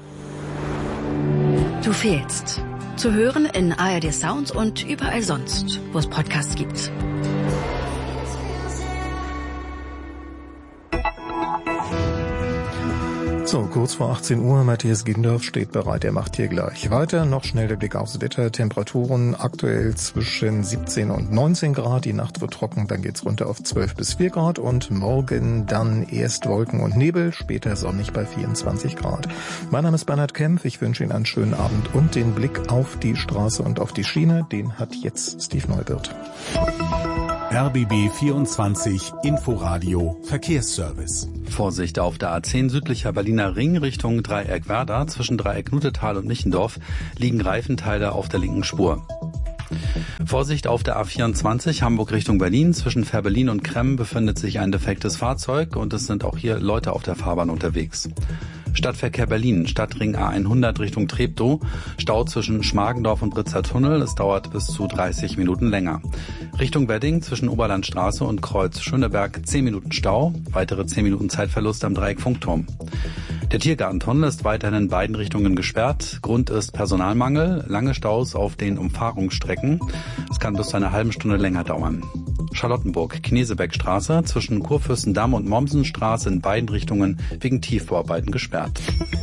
Du fehlst. Zu hören in ARD Sounds und überall sonst, wo es Podcasts gibt. So, kurz vor 18 Uhr, Matthias Gindorf steht bereit, er macht hier gleich weiter. Noch schnell der Blick aufs Wetter. Temperaturen aktuell zwischen 17 und 19 Grad. Die Nacht wird trocken, dann geht's runter auf 12 bis 4 Grad. Und morgen dann erst Wolken und Nebel, später sonnig bei 24 Grad. Mein Name ist Bernhard Kempf, ich wünsche Ihnen einen schönen Abend und den Blick auf die Straße und auf die Schiene, den hat jetzt Steve Neubert. RBB 24 Inforadio Verkehrsservice. Vorsicht auf der A10 südlicher Berliner Ring Richtung Dreieck Werder. Zwischen Dreieck Nutetal und Michendorf liegen Reifenteile auf der linken Spur. Vorsicht auf der A24 Hamburg Richtung Berlin. Zwischen Fährberlin und Kremm befindet sich ein defektes Fahrzeug und es sind auch hier Leute auf der Fahrbahn unterwegs. Stadtverkehr Berlin, Stadtring A100 Richtung Treptow, Stau zwischen Schmargendorf und Britzer Tunnel, es dauert bis zu 30 Minuten länger. Richtung Wedding zwischen Oberlandstraße und Kreuz Schöneberg 10 Minuten Stau, weitere 10 Minuten Zeitverlust am Dreieck Funkturm. Der Tiergartentunnel ist weiterhin in beiden Richtungen gesperrt. Grund ist Personalmangel, lange Staus auf den Umfahrungsstrecken. Es kann bis zu einer halben Stunde länger dauern. Charlottenburg, Knesebeckstraße zwischen Kurfürstendamm und Mommsenstraße in beiden Richtungen wegen Tiefbauarbeiten gesperrt.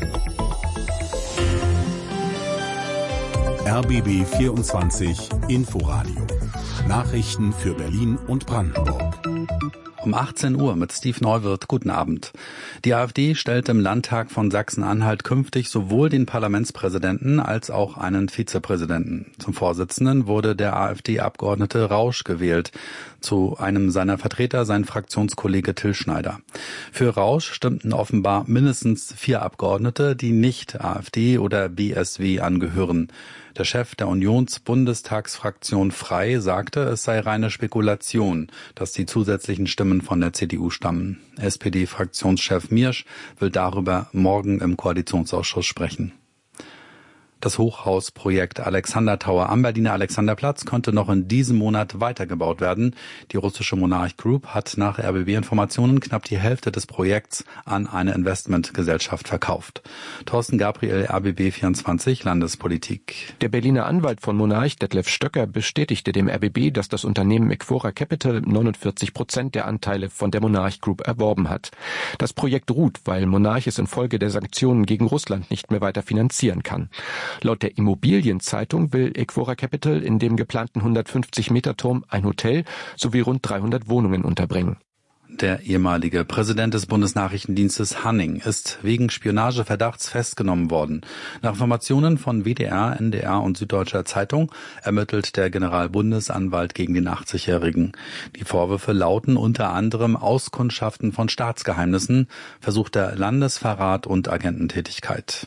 RBB 24 Inforadio. Nachrichten für Berlin und Brandenburg. Um 18 Uhr mit Steve Neuwirth. Guten Abend. Die AfD stellt im Landtag von Sachsen-Anhalt künftig sowohl den Parlamentspräsidenten als auch einen Vizepräsidenten. Zum Vorsitzenden wurde der AfD-Abgeordnete Rausch gewählt. Zu einem seiner Vertreter sein Fraktionskollege Till Schneider. Für Rausch stimmten offenbar mindestens 4 Abgeordnete, die nicht AfD oder BSW angehören. Der Chef der Unions-Bundestagsfraktion Frei sagte, es sei reine Spekulation, dass die zusätzlichen Stimmen von der CDU stammen. SPD-Fraktionschef Miersch will darüber morgen im Koalitionsausschuss sprechen. Das Hochhausprojekt Alexander Tower am Berliner Alexanderplatz könnte noch in diesem Monat weitergebaut werden. Die russische Monarch Group hat nach RBB-Informationen knapp die Hälfte des Projekts an eine Investmentgesellschaft verkauft. Thorsten Gabriel, RBB 24 Landespolitik. Der Berliner Anwalt von Monarch, Detlef Stöcker, bestätigte dem RBB, dass das Unternehmen Equora Capital 49% der Anteile von der Monarch Group erworben hat. Das Projekt ruht, weil Monarch es infolge der Sanktionen gegen Russland nicht mehr weiter finanzieren kann. Laut der Immobilienzeitung will Equora Capital in dem geplanten 150-Meter-Turm ein Hotel sowie rund 300 Wohnungen unterbringen. Der ehemalige Präsident des Bundesnachrichtendienstes Hanning ist wegen Spionageverdachts festgenommen worden. Nach Informationen von WDR, NDR und Süddeutscher Zeitung ermittelt der Generalbundesanwalt gegen den 80-Jährigen. Die Vorwürfe lauten unter anderem Auskundschaften von Staatsgeheimnissen, versuchter Landesverrat und Agententätigkeit.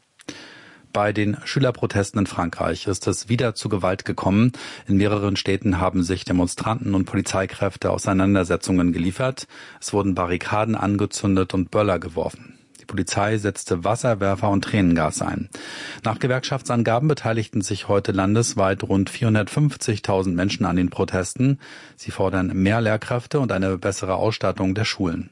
Bei den Schülerprotesten in Frankreich ist es wieder zu Gewalt gekommen. In mehreren Städten haben sich Demonstranten und Polizeikräfte Auseinandersetzungen geliefert. Es wurden Barrikaden angezündet und Böller geworfen. Die Polizei setzte Wasserwerfer und Tränengas ein. Nach Gewerkschaftsangaben beteiligten sich heute landesweit rund 450.000 Menschen an den Protesten. Sie fordern mehr Lehrkräfte und eine bessere Ausstattung der Schulen.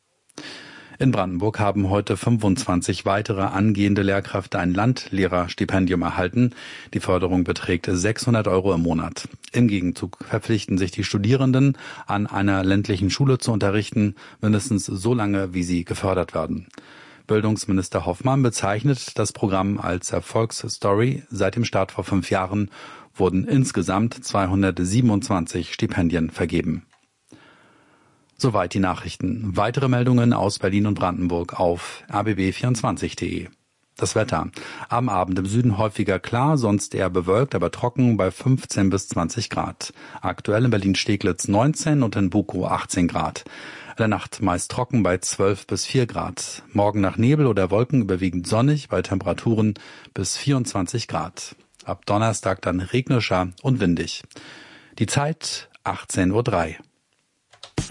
In Brandenburg haben heute 25 weitere angehende Lehrkräfte ein Landlehrerstipendium erhalten. Die Förderung beträgt 600 € im Monat. Im Gegenzug verpflichten sich die Studierenden, an einer ländlichen Schule zu unterrichten, mindestens so lange, wie sie gefördert werden. Bildungsminister Hoffmann bezeichnet das Programm als Erfolgsstory. Seit dem Start vor 5 Jahren wurden insgesamt 227 Stipendien vergeben. Soweit die Nachrichten. Weitere Meldungen aus Berlin und Brandenburg auf rbb24.de. Das Wetter. Am Abend im Süden häufiger klar, sonst eher bewölkt, aber trocken bei 15 bis 20 Grad. Aktuell in Berlin-Steglitz 19 und in Bukow 18 Grad. In der Nacht meist trocken bei 12 bis 4 Grad. Morgen nach Nebel oder Wolken überwiegend sonnig bei Temperaturen bis 24 Grad. Ab Donnerstag dann regnerischer und windig. Die Zeit 18:03 Uhr.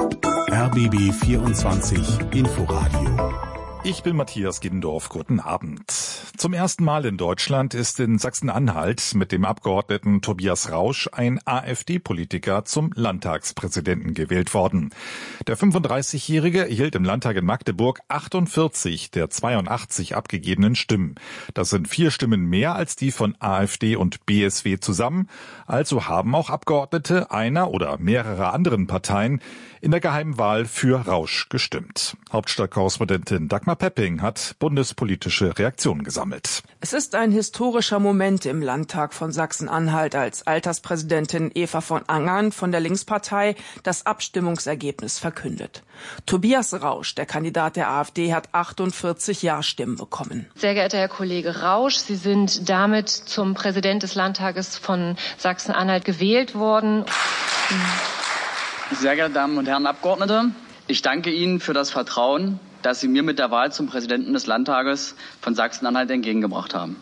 RBB 24 Inforadio. Ich bin Matthias Giddendorf. Guten Abend. Zum ersten Mal in Deutschland ist in Sachsen-Anhalt mit dem Abgeordneten Tobias Rausch ein AfD-Politiker zum Landtagspräsidenten gewählt worden. Der 35-Jährige erhielt im Landtag in Magdeburg 48 der 82 abgegebenen Stimmen. Das sind 4 Stimmen mehr als die von AfD und BSW zusammen. Also haben auch Abgeordnete einer oder mehrerer anderen Parteien in der geheimen Wahl für Rausch gestimmt. Hauptstadtkorrespondentin Dagmar Pepping hat bundespolitische Reaktionen gesammelt. Es ist ein historischer Moment im Landtag von Sachsen-Anhalt, als Alterspräsidentin Eva von Angern von der Linkspartei das Abstimmungsergebnis verkündet. Tobias Rausch, der Kandidat der AfD, hat 48 Ja-Stimmen bekommen. Sehr geehrter Herr Kollege Rausch, Sie sind damit zum Präsident des Landtages von Sachsen-Anhalt gewählt worden. Sehr geehrte Damen und Herren Abgeordnete, ich danke Ihnen für das Vertrauen, das Sie mir mit der Wahl zum Präsidenten des Landtages von Sachsen-Anhalt entgegengebracht haben.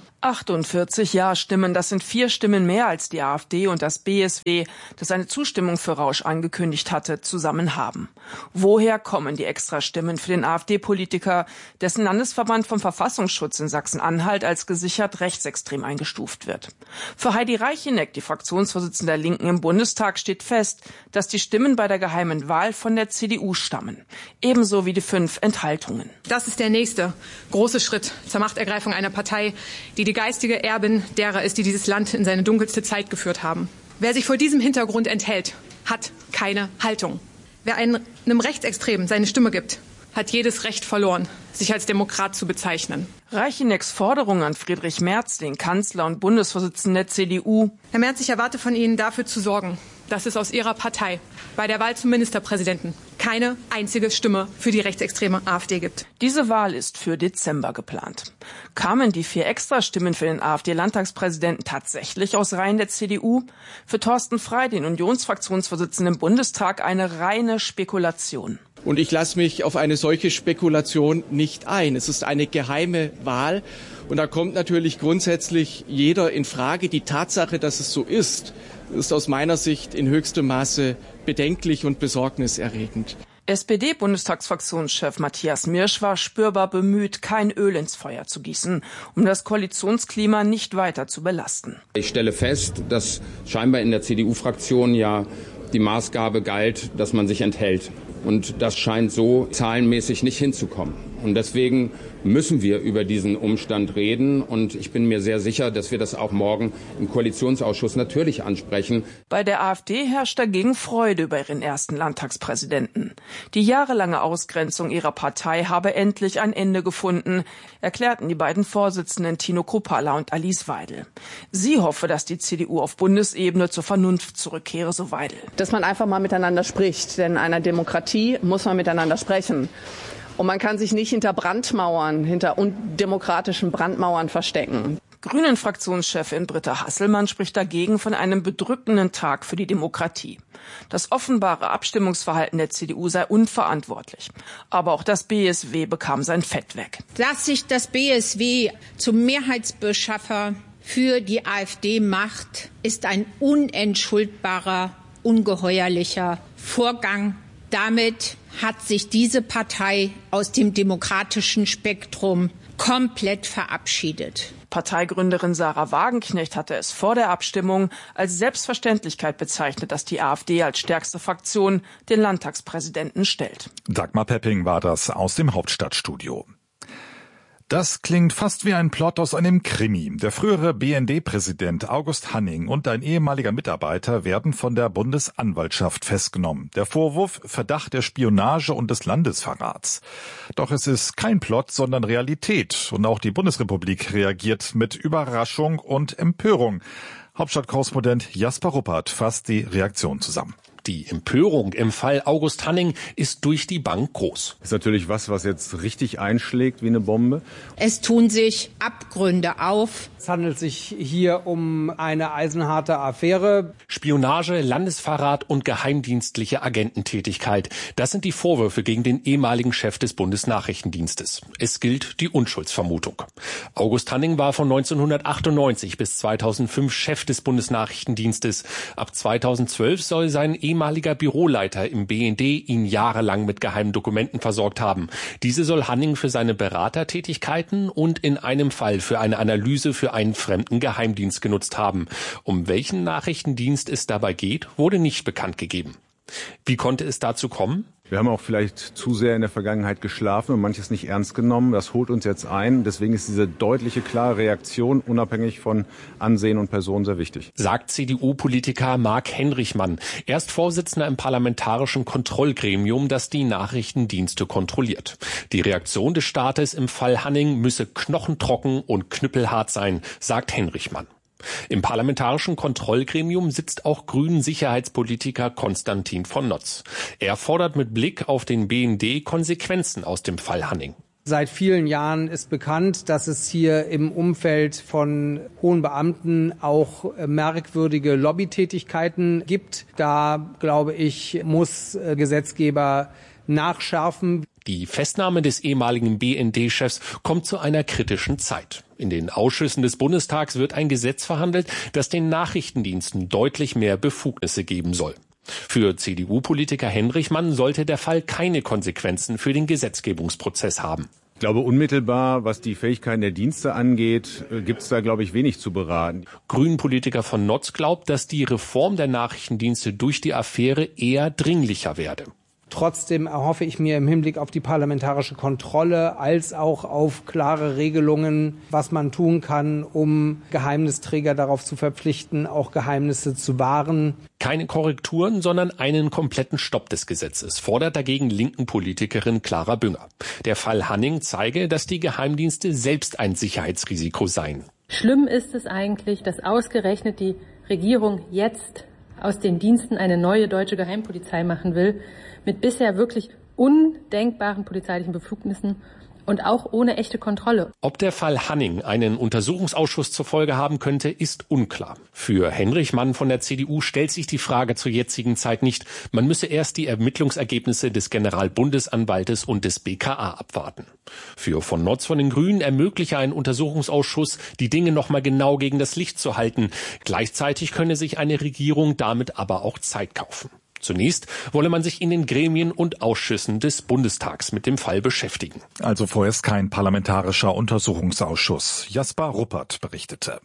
48 Ja-Stimmen, das sind 4 Stimmen mehr als die AfD und das BSW, das eine Zustimmung für Rausch angekündigt hatte, zusammen haben. Woher kommen die Extrastimmen für den AfD-Politiker, dessen Landesverband vom Verfassungsschutz in Sachsen-Anhalt als gesichert rechtsextrem eingestuft wird? Für Heidi Reicheneck, die Fraktionsvorsitzende der Linken im Bundestag, steht fest, dass die Stimmen bei der geheimen Wahl von der CDU stammen. Ebenso wie die 5 Enthaltungen. Das ist der nächste große Schritt zur Machtergreifung einer Partei, die geistige Erbin derer ist, die dieses Land in seine dunkelste Zeit geführt haben. Wer sich vor diesem Hintergrund enthält, hat keine Haltung. Wer einem Rechtsextremen seine Stimme gibt, hat jedes Recht verloren, sich als Demokrat zu bezeichnen. Reichenecks Forderung an Friedrich Merz, den Kanzler und Bundesvorsitzenden der CDU. Herr Merz, ich erwarte von Ihnen, dafür zu sorgen, dass es aus Ihrer Partei bei der Wahl zum Ministerpräsidenten keine einzige Stimme für die rechtsextreme AfD gibt. Diese Wahl ist für Dezember geplant. Kamen die 4 Extrastimmen für den AfD-Landtagspräsidenten tatsächlich aus Reihen der CDU? Für Thorsten Frey, den Unionsfraktionsvorsitzenden im Bundestag, eine reine Spekulation. Und ich lasse mich auf eine solche Spekulation nicht ein. Es ist eine geheime Wahl. Und da kommt natürlich grundsätzlich jeder in Frage. Die Tatsache, dass es so ist aus meiner Sicht in höchstem Maße bedenklich und besorgniserregend. SPD-Bundestagsfraktionschef Matthias Mirsch war spürbar bemüht, kein Öl ins Feuer zu gießen, um das Koalitionsklima nicht weiter zu belasten. Ich stelle fest, dass scheinbar in der CDU-Fraktion ja die Maßgabe galt, dass man sich enthält. Und das scheint so zahlenmäßig nicht hinzukommen. Und deswegen müssen wir über diesen Umstand reden. Und ich bin mir sehr sicher, dass wir das auch morgen im Koalitionsausschuss natürlich ansprechen. Bei der AfD herrscht dagegen Freude über ihren ersten Landtagspräsidenten. Die jahrelange Ausgrenzung ihrer Partei habe endlich ein Ende gefunden, erklärten die beiden Vorsitzenden Tino Kruppalla und Alice Weidel. Sie hoffe, dass die CDU auf Bundesebene zur Vernunft zurückkehre, so Weidel. Dass man einfach mal miteinander spricht, denn in einer Demokratie muss man miteinander sprechen. Und man kann sich nicht hinter Brandmauern, hinter undemokratischen Brandmauern verstecken. Grünen-Fraktionschefin Britta Hasselmann spricht dagegen von einem bedrückenden Tag für die Demokratie. Das offenbare Abstimmungsverhalten der CDU sei unverantwortlich. Aber auch das BSW bekam sein Fett weg. Dass sich das BSW zum Mehrheitsbeschaffer für die AfD macht, ist ein unentschuldbarer, ungeheuerlicher Vorgang. Damit hat sich diese Partei aus dem demokratischen Spektrum komplett verabschiedet. Parteigründerin Sarah Wagenknecht hatte es vor der Abstimmung als Selbstverständlichkeit bezeichnet, dass die AfD als stärkste Fraktion den Landtagspräsidenten stellt. Dagmar Pepping war das aus dem Hauptstadtstudio. Das klingt fast wie ein Plot aus einem Krimi. Der frühere BND-Präsident August Hanning und ein ehemaliger Mitarbeiter werden von der Bundesanwaltschaft festgenommen. Der Vorwurf: Verdacht der Spionage und des Landesverrats. Doch es ist kein Plot, sondern Realität. Und auch die Bundesrepublik reagiert mit Überraschung und Empörung. Hauptstadtkorrespondent Jasper Ruppert fasst die Reaktion zusammen. Die Empörung im Fall August Hanning ist durch die Bank groß. Das ist natürlich was jetzt richtig einschlägt wie eine Bombe. Es tun sich Abgründe auf. Es handelt sich hier um eine eisenharte Affäre. Spionage, Landesverrat und geheimdienstliche Agententätigkeit. Das sind die Vorwürfe gegen den ehemaligen Chef des Bundesnachrichtendienstes. Es gilt die Unschuldsvermutung. August Hanning war von 1998 bis 2005 Chef des Bundesnachrichtendienstes. Ab 2012 soll sein ehemaliger ehemaliger Büroleiter im BND ihn jahrelang mit geheimen Dokumenten versorgt haben. Diese soll Hanning für seine Beratertätigkeiten und in einem Fall für eine Analyse für einen fremden Geheimdienst genutzt haben. Um welchen Nachrichtendienst es dabei geht, wurde nicht bekannt gegeben. Wie konnte es dazu kommen? Wir haben auch vielleicht zu sehr in der Vergangenheit geschlafen und manches nicht ernst genommen. Das holt uns jetzt ein. Deswegen ist diese deutliche, klare Reaktion unabhängig von Ansehen und Person sehr wichtig. Sagt CDU-Politiker Marc Henrichmann. Er ist Vorsitzender im parlamentarischen Kontrollgremium, das die Nachrichtendienste kontrolliert. Die Reaktion des Staates im Fall Hanning müsse knochentrocken und knüppelhart sein, sagt Henrichmann. Im parlamentarischen Kontrollgremium sitzt auch Grünen-Sicherheitspolitiker Konstantin von Notz. Er fordert mit Blick auf den BND Konsequenzen aus dem Fall Hanning. Seit vielen Jahren ist bekannt, dass es hier im Umfeld von hohen Beamten auch merkwürdige Lobbytätigkeiten gibt. Da, glaube ich, muss Gesetzgeber nachschärfen. Die Festnahme des ehemaligen BND-Chefs kommt zu einer kritischen Zeit. In den Ausschüssen des Bundestags wird ein Gesetz verhandelt, das den Nachrichtendiensten deutlich mehr Befugnisse geben soll. Für CDU-Politiker Henrichmann sollte der Fall keine Konsequenzen für den Gesetzgebungsprozess haben. Ich glaube, unmittelbar, was die Fähigkeiten der Dienste angeht, gibt es da, glaube ich, wenig zu beraten. Grünen-Politiker von Notz glaubt, dass die Reform der Nachrichtendienste durch die Affäre eher dringlicher werde. Trotzdem erhoffe ich mir im Hinblick auf die parlamentarische Kontrolle als auch auf klare Regelungen, was man tun kann, um Geheimnisträger darauf zu verpflichten, auch Geheimnisse zu wahren. Keine Korrekturen, sondern einen kompletten Stopp des Gesetzes, fordert dagegen linken Politikerin Clara Bünger. Der Fall Hanning zeige, dass die Geheimdienste selbst ein Sicherheitsrisiko seien. Schlimm ist es eigentlich, dass ausgerechnet die Regierung jetzt aus den Diensten eine neue deutsche Geheimpolizei machen will, mit bisher wirklich undenkbaren polizeilichen Befugnissen und auch ohne echte Kontrolle. Ob der Fall Hanning einen Untersuchungsausschuss zur Folge haben könnte, ist unklar. Für Henrichmann von der CDU stellt sich die Frage zur jetzigen Zeit nicht. Man müsse erst die Ermittlungsergebnisse des Generalbundesanwaltes und des BKA abwarten. Für von Notz von den Grünen ermögliche ein Untersuchungsausschuss, die Dinge nochmal genau gegen das Licht zu halten. Gleichzeitig könne sich eine Regierung damit aber auch Zeit kaufen. Zunächst wolle man sich in den Gremien und Ausschüssen des Bundestags mit dem Fall beschäftigen. Also vorerst kein parlamentarischer Untersuchungsausschuss. Jasper Ruppert berichtete.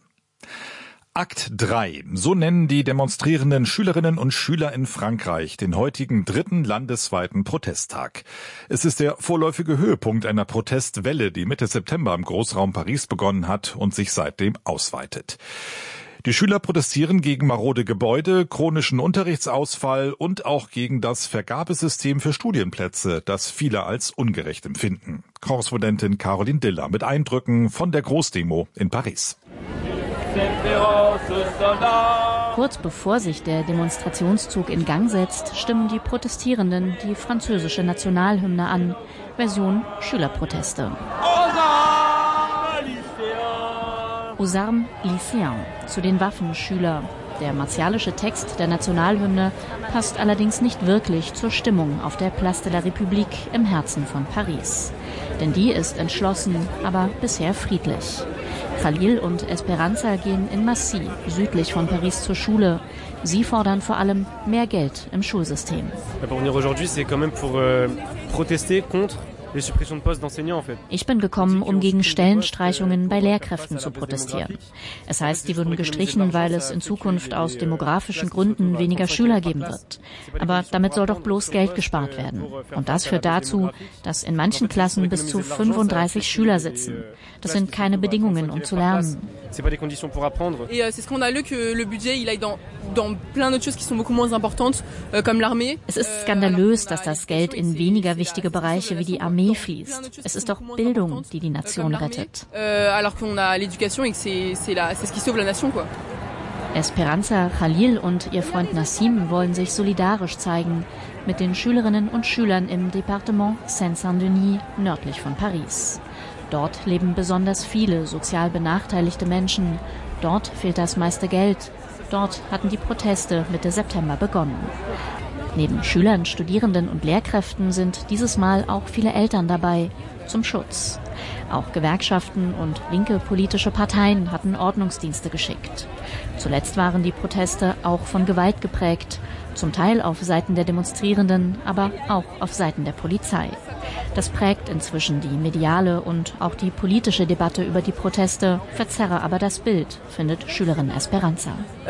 Akt 3. So nennen die demonstrierenden Schülerinnen und Schüler in Frankreich den heutigen 3. landesweiten Protesttag. Es ist der vorläufige Höhepunkt einer Protestwelle, die Mitte September im Großraum Paris begonnen hat und sich seitdem ausweitet. Die Schüler protestieren gegen marode Gebäude, chronischen Unterrichtsausfall und auch gegen das Vergabesystem für Studienplätze, das viele als ungerecht empfinden. Korrespondentin Caroline Diller mit Eindrücken von der Großdemo in Paris. Kurz bevor sich der Demonstrationszug in Gang setzt, stimmen die Protestierenden die französische Nationalhymne an, Version Schülerproteste. Aux armes lycéens, zu den Waffen Schüler. Der martialische Text der Nationalhymne passt allerdings nicht wirklich zur Stimmung auf der Place de la République im Herzen von Paris. Denn die ist entschlossen, aber bisher friedlich. Khalil und Esperanza gehen in Massy, südlich von Paris, zur Schule. Sie fordern vor allem mehr Geld im Schulsystem. Ich bin gekommen, um gegen Stellenstreichungen bei Lehrkräften zu protestieren. Es heißt, die würden gestrichen, weil es in Zukunft aus demografischen Gründen weniger Schüler geben wird. Aber damit soll doch bloß Geld gespart werden. Und das führt dazu, dass in manchen Klassen bis zu 35 Schüler sitzen. Das sind keine Bedingungen, um zu lernen. Es ist skandalös, dass das Geld in weniger wichtige Bereiche wie die Armee fließt. Es ist doch Bildung, die die Nation rettet. Esperanza, Khalil und ihr Freund Nassim wollen sich solidarisch zeigen mit den Schülerinnen und Schülern im Departement Seine-Saint-Denis nördlich von Paris. Dort leben besonders viele sozial benachteiligte Menschen. Dort fehlt das meiste Geld. Dort hatten die Proteste Mitte September begonnen. Neben Schülern, Studierenden und Lehrkräften sind dieses Mal auch viele Eltern dabei, zum Schutz. Auch Gewerkschaften und linke politische Parteien hatten Ordnungsdienste geschickt. Zuletzt waren die Proteste auch von Gewalt geprägt. Zum Teil auf Seiten der Demonstrierenden, aber auch auf Seiten der Polizei. Das prägt inzwischen die mediale und auch die politische Debatte über die Proteste, verzerre aber das Bild, findet Schülerin Esperanza.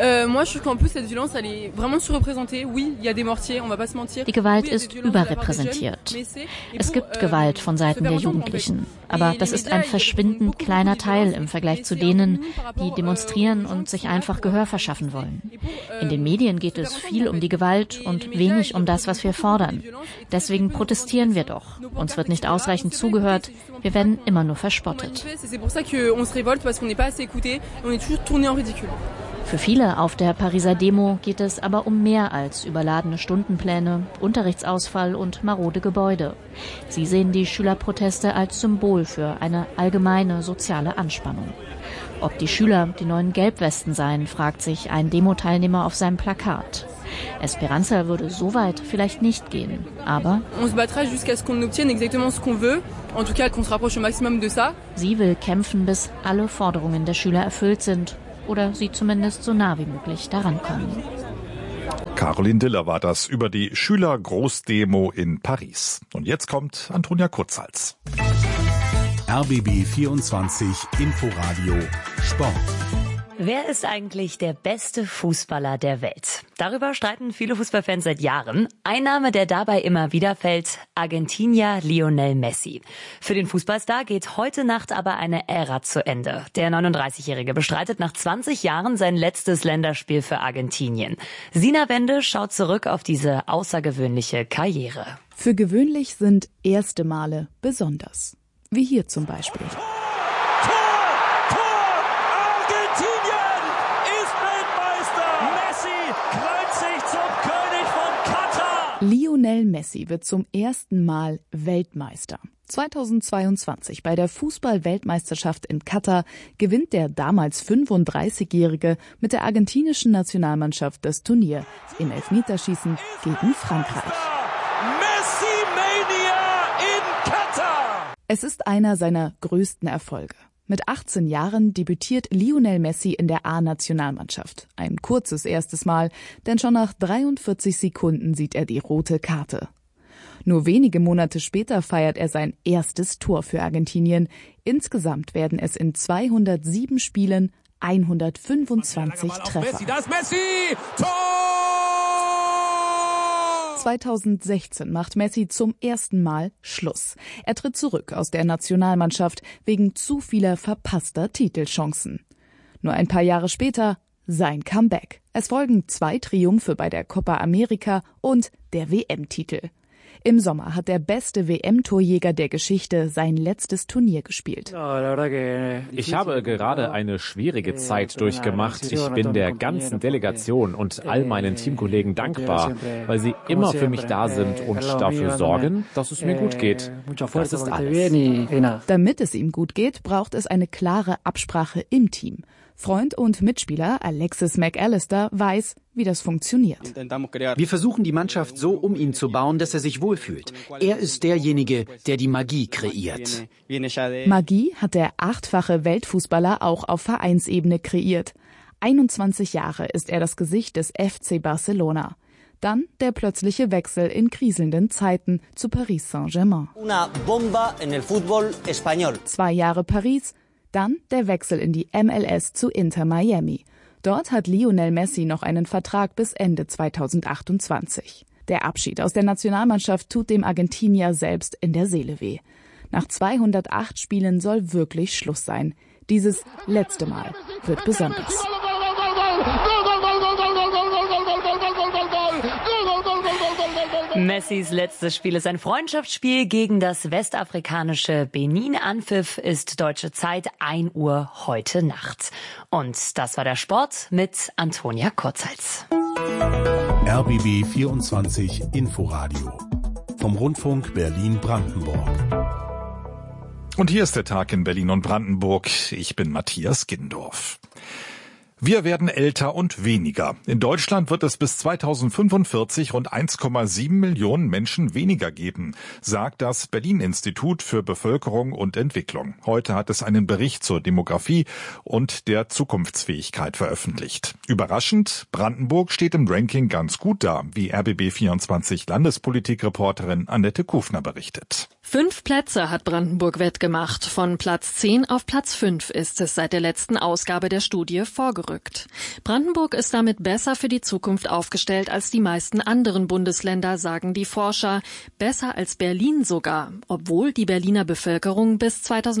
Die Gewalt ist überrepräsentiert. Es gibt Gewalt von Seiten der Jugendlichen, aber das ist ein verschwindend kleiner Teil im Vergleich zu denen, die demonstrieren und sich einfach Gehör verschaffen wollen. In den Medien geht es viel um die Gewalt und wenig um das, was wir fordern. Deswegen protestieren wir doch. Uns wird nicht ausreichend zugehört, wir werden immer nur verspottet. Für viele auf der Pariser Demo geht es aber um mehr als überladene Stundenpläne, Unterrichtsausfall und marode Gebäude. Sie sehen die Schülerproteste als Symbol für eine allgemeine soziale Anspannung. Ob die Schüler die neuen Gelbwesten seien, fragt sich ein Demo-Teilnehmer auf seinem Plakat. Esperanza würde so weit vielleicht nicht gehen, aber sie will kämpfen, bis alle Forderungen der Schüler erfüllt sind oder sie zumindest so nah wie möglich daran kommen. Caroline Diller war das über die Schüler-Großdemo in Paris. Und jetzt kommt Antonia Kurzhals. RBB 24 Inforadio Sport. Wer ist eigentlich der beste Fußballer der Welt? Darüber streiten viele Fußballfans seit Jahren. Ein Name, der dabei immer wieder fällt, Argentinier Lionel Messi. Für den Fußballstar geht heute Nacht aber eine Ära zu Ende. Der 39-Jährige bestreitet nach 20 Jahren sein letztes Länderspiel für Argentinien. Sina Wende schaut zurück auf diese außergewöhnliche Karriere. Für gewöhnlich sind erste Male besonders. Wie hier zum Beispiel. Lionel Messi wird zum ersten Mal Weltmeister. 2022 bei der Fußball-Weltmeisterschaft in Katar gewinnt der damals 35-Jährige mit der argentinischen Nationalmannschaft das Turnier im Elfmeterschießen gegen Frankreich. Messi-Mania in Katar! Es ist einer seiner größten Erfolge. Mit 18 Jahren debütiert Lionel Messi in der A-Nationalmannschaft. Ein kurzes erstes Mal, denn schon nach 43 Sekunden sieht er die rote Karte. Nur wenige Monate später feiert er sein erstes Tor für Argentinien. Insgesamt werden es in 207 Spielen 125 Treffer. Messi! Tor! 2016 macht Messi zum ersten Mal Schluss. Er tritt zurück aus der Nationalmannschaft wegen zu vieler verpasster Titelchancen. Nur ein paar Jahre später sein Comeback. Es folgen 2 Triumphe bei der Copa America und der WM-Titel. Im Sommer hat der beste WM-Torjäger der Geschichte sein letztes Turnier gespielt. Ich habe gerade eine schwierige Zeit durchgemacht. Ich bin der ganzen Delegation und all meinen Teamkollegen dankbar, weil sie immer für mich da sind und dafür sorgen, dass es mir gut geht. Das ist alles. Damit es ihm gut geht, braucht es eine klare Absprache im Team. Freund und Mitspieler Alexis McAllister weiß, wie das funktioniert. Wir versuchen, die Mannschaft so um ihn zu bauen, dass er sich wohlfühlt. Er ist derjenige, der die Magie kreiert. Magie hat der 8-fache Weltfußballer auch auf Vereinsebene kreiert. 21 Jahre ist er das Gesicht des FC Barcelona. Dann der plötzliche Wechsel in kriselnden Zeiten zu Paris Saint-Germain. 2 Jahre Paris, dann der Wechsel in die MLS zu Inter Miami. Dort hat Lionel Messi noch einen Vertrag bis Ende 2028. Der Abschied aus der Nationalmannschaft tut dem Argentinier selbst in der Seele weh. Nach 208 Spielen soll wirklich Schluss sein. Dieses letzte Mal wird besonders. Messis letztes Spiel ist ein Freundschaftsspiel gegen das westafrikanische Benin. Anpfiff ist deutsche Zeit 1 Uhr heute Nacht. Und das war der Sport mit Antonia Kurzhals. RBB 24 Inforadio vom Rundfunk Berlin-Brandenburg. Und hier ist der Tag in Berlin und Brandenburg. Ich bin Matthias Gindorf. Wir werden älter und weniger. In Deutschland wird es bis 2045 rund 1,7 Millionen Menschen weniger geben, sagt das Berlin-Institut für Bevölkerung und Entwicklung. Heute hat es einen Bericht zur Demografie und der Zukunftsfähigkeit veröffentlicht. Überraschend, Brandenburg steht im Ranking ganz gut da, wie RBB24 Landespolitik-Reporterin Annette Kufner berichtet. 5 Plätze hat Brandenburg wettgemacht. Von Platz 10 auf Platz 5 ist es seit der letzten Ausgabe der Studie vorgerückt. Brandenburg ist damit besser für die Zukunft aufgestellt als die meisten anderen Bundesländer, sagen die Forscher. Besser als Berlin sogar, obwohl die Berliner Bevölkerung bis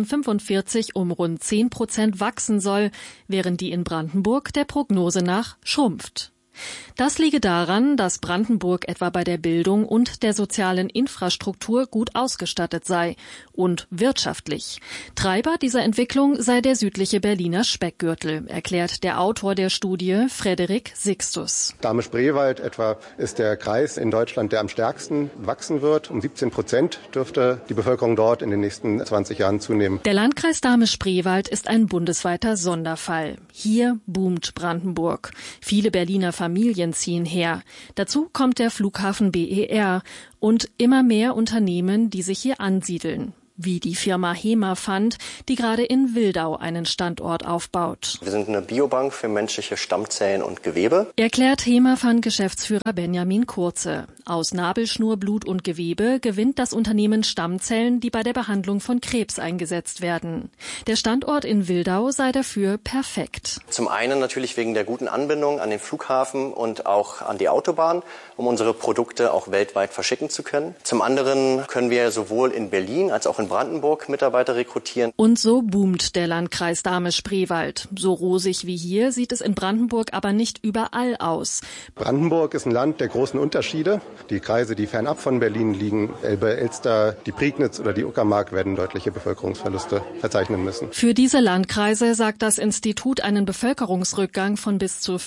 2045 um rund 10% wachsen soll, während die in Brandenburg der Prognose nach schrumpft. Das liege daran, dass Brandenburg etwa bei der Bildung und der sozialen Infrastruktur gut ausgestattet sei und wirtschaftlich. Treiber dieser Entwicklung sei der südliche Berliner Speckgürtel, erklärt der Autor der Studie, Frederik Sixtus. Dahme-Spreewald etwa ist der Kreis in Deutschland, der am stärksten wachsen wird. Um 17% dürfte die Bevölkerung dort in den nächsten 20 Jahren zunehmen. Der Landkreis Dahme-Spreewald ist ein bundesweiter Sonderfall. Hier boomt Brandenburg. Viele Berliner Familien ziehen her. Dazu kommt der Flughafen BER und immer mehr Unternehmen, die sich hier ansiedeln. Wie die Firma Hemafund, die gerade in Wildau einen Standort aufbaut. Wir sind eine Biobank für menschliche Stammzellen und Gewebe, erklärt Hemafund-Geschäftsführer Benjamin Kurze. Aus Nabelschnur, Blut und Gewebe gewinnt das Unternehmen Stammzellen, die bei der Behandlung von Krebs eingesetzt werden. Der Standort in Wildau sei dafür perfekt. Zum einen natürlich wegen der guten Anbindung an den Flughafen und auch an die Autobahn, um unsere Produkte auch weltweit verschicken zu können. Zum anderen können wir sowohl in Berlin als auch in Brandenburg Mitarbeiter rekrutieren. Und so boomt der Landkreis Dahme-Spreewald. So rosig wie hier sieht es in Brandenburg aber nicht überall aus. Brandenburg ist ein Land der großen Unterschiede. Die Kreise, die fernab von Berlin liegen, Elbe, Elster, die Prignitz oder die Uckermark, werden deutliche Bevölkerungsverluste verzeichnen müssen. Für diese Landkreise sagt das Institut einen Bevölkerungsrückgang von bis zu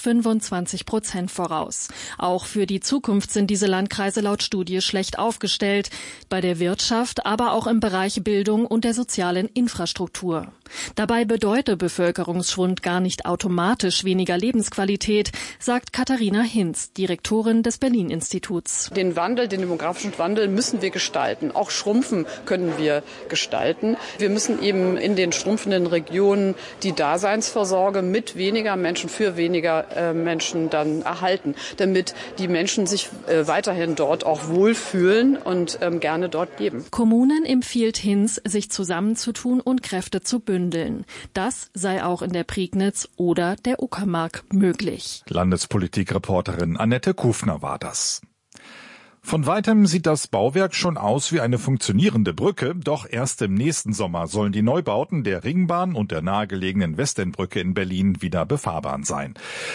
25% voraus. Auch für die Zukunft sind diese Landkreise laut Studie schlecht aufgestellt. Bei der Wirtschaft, aber auch im Bereich Bildung und der sozialen Infrastruktur. Dabei bedeutet Bevölkerungsschwund gar nicht automatisch weniger Lebensqualität, sagt Katharina Hinz, Direktorin des Berlin-Instituts. Den demografischen Wandel müssen wir gestalten. Auch Schrumpfen können wir gestalten. Wir müssen eben in den schrumpfenden Regionen die Daseinsvorsorge mit weniger Menschen für weniger Menschen dann erhalten, damit die Menschen sich weiterhin dort auch wohlfühlen und gerne dort leben. Kommunen empfiehlt Hinz, sich zusammenzutun und Kräfte zu bündeln. Das sei auch in der Prignitz oder der Uckermark möglich. Landespolitik-Reporterin Annette Kufner war das. Von weitem sieht das Bauwerk schon aus wie eine funktionierende Brücke, doch erst im nächsten Sommer sollen die Neubauten der Ringbahn und der nahegelegenen Westendbrücke in Berlin wieder befahrbar sein.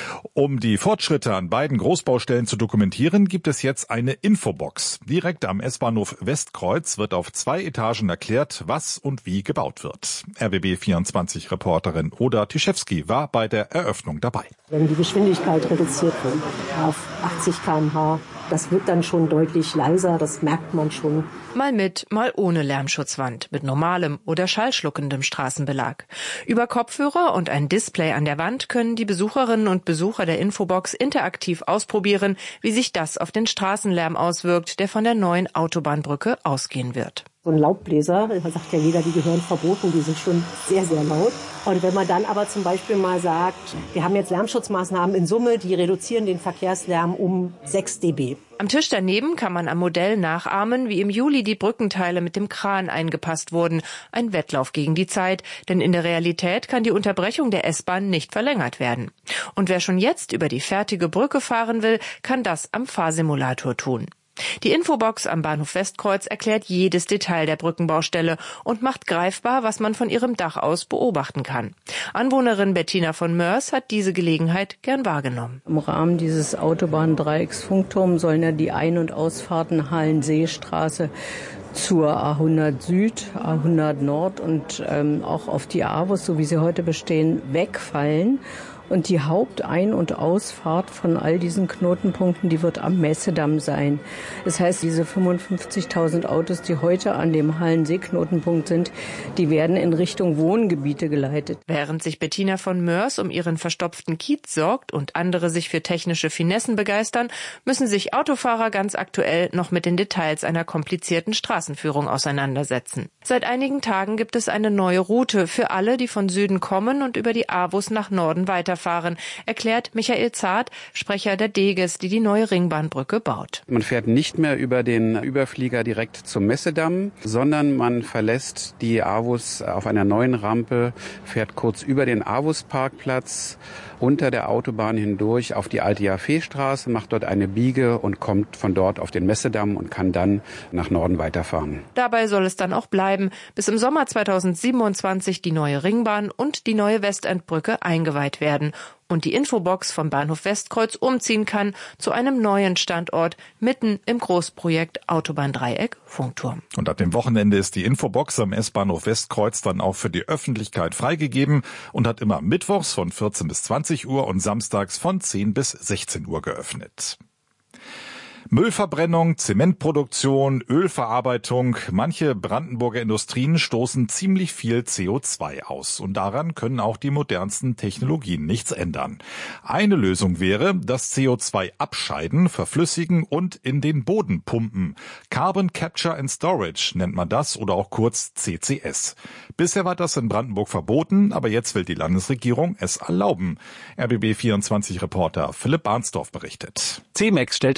Um die Fortschritte an beiden Großbaustellen zu dokumentieren, gibt es jetzt eine Infobox. Direkt am S-Bahnhof Westkreuz wird auf 2 Etagen erklärt, was und wie gebaut wird. RBB24-Reporterin Oda Tischewski war bei der Eröffnung dabei. Wenn die Geschwindigkeit reduziert wird auf 80 km/h, das wird dann schon deutlich leiser, das merkt man schon. Mal mit, mal ohne Lärmschutzwand, mit normalem oder schallschluckendem Straßenbelag. Über Kopfhörer und ein Display an der Wand können die Besucherinnen und Besucher der Infobox interaktiv ausprobieren, wie sich das auf den Straßenlärm auswirkt, der von der neuen Autobahnbrücke ausgehen wird. So ein Laubbläser, da sagt ja jeder, die gehören verboten, die sind schon sehr, sehr laut. Und wenn man dann aber zum Beispiel mal sagt, wir haben jetzt Lärmschutzmaßnahmen in Summe, die reduzieren den Verkehrslärm um 6 dB. Am Tisch daneben kann man am Modell nachahmen, wie im Juli die Brückenteile mit dem Kran eingepasst wurden. Ein Wettlauf gegen die Zeit, denn in der Realität kann die Unterbrechung der S-Bahn nicht verlängert werden. Und wer schon jetzt über die fertige Brücke fahren will, kann das am Fahrsimulator tun. Die Infobox am Bahnhof Westkreuz erklärt jedes Detail der Brückenbaustelle und macht greifbar, was man von ihrem Dach aus beobachten kann. Anwohnerin Bettina von Mörs hat diese Gelegenheit gern wahrgenommen. Im Rahmen dieses Autobahndreiecks-Funkturm sollen ja die Ein- und Ausfahrten Hallenseestraße zur A100 Süd, A100 Nord und auch auf die AWUS, so wie sie heute bestehen, wegfallen. Und die Hauptein- und Ausfahrt von all diesen Knotenpunkten, die wird am Messedamm sein. Das heißt, diese 55.000 Autos, die heute an dem Hallensee-Knotenpunkt sind, die werden in Richtung Wohngebiete geleitet. Während sich Bettina von Mörs um ihren verstopften Kiez sorgt und andere sich für technische Finessen begeistern, müssen sich Autofahrer ganz aktuell noch mit den Details einer komplizierten Straßenführung auseinandersetzen. Seit einigen Tagen gibt es eine neue Route für alle, die von Süden kommen und über die Avus nach Norden weiterfahren, erklärt Michael Zart, Sprecher der Deges, die neue Ringbahnbrücke baut. Man fährt nicht mehr über den Überflieger direkt zum Messedamm, sondern man verlässt die Avus auf einer neuen Rampe, fährt kurz über den Avus-Parkplatz unter der Autobahn hindurch auf die alte Jaffeestraße, macht dort eine Biege und kommt von dort auf den Messedamm und kann dann nach Norden weiterfahren. Dabei soll es dann auch bleiben, bis im Sommer 2027 die neue Ringbahn und die neue Westendbrücke eingeweiht werden und die Infobox vom Bahnhof Westkreuz umziehen kann zu einem neuen Standort mitten im Großprojekt Autobahndreieck Funkturm. Und ab dem Wochenende ist die Infobox am S-Bahnhof Westkreuz dann auch für die Öffentlichkeit freigegeben und hat immer mittwochs von 14 bis 20 Uhr und samstags von 10 bis 16 Uhr geöffnet. Müllverbrennung, Zementproduktion, Ölverarbeitung. Manche Brandenburger Industrien stoßen ziemlich viel CO2 aus. Und daran können auch die modernsten Technologien nichts ändern. Eine Lösung wäre, das CO2 abscheiden, verflüssigen und in den Boden pumpen. Carbon Capture and Storage nennt man das oder auch kurz CCS. Bisher war das in Brandenburg verboten, aber jetzt will die Landesregierung es erlauben. RBB 24-Reporter Philipp Arnsdorf berichtet. CEMEX stellt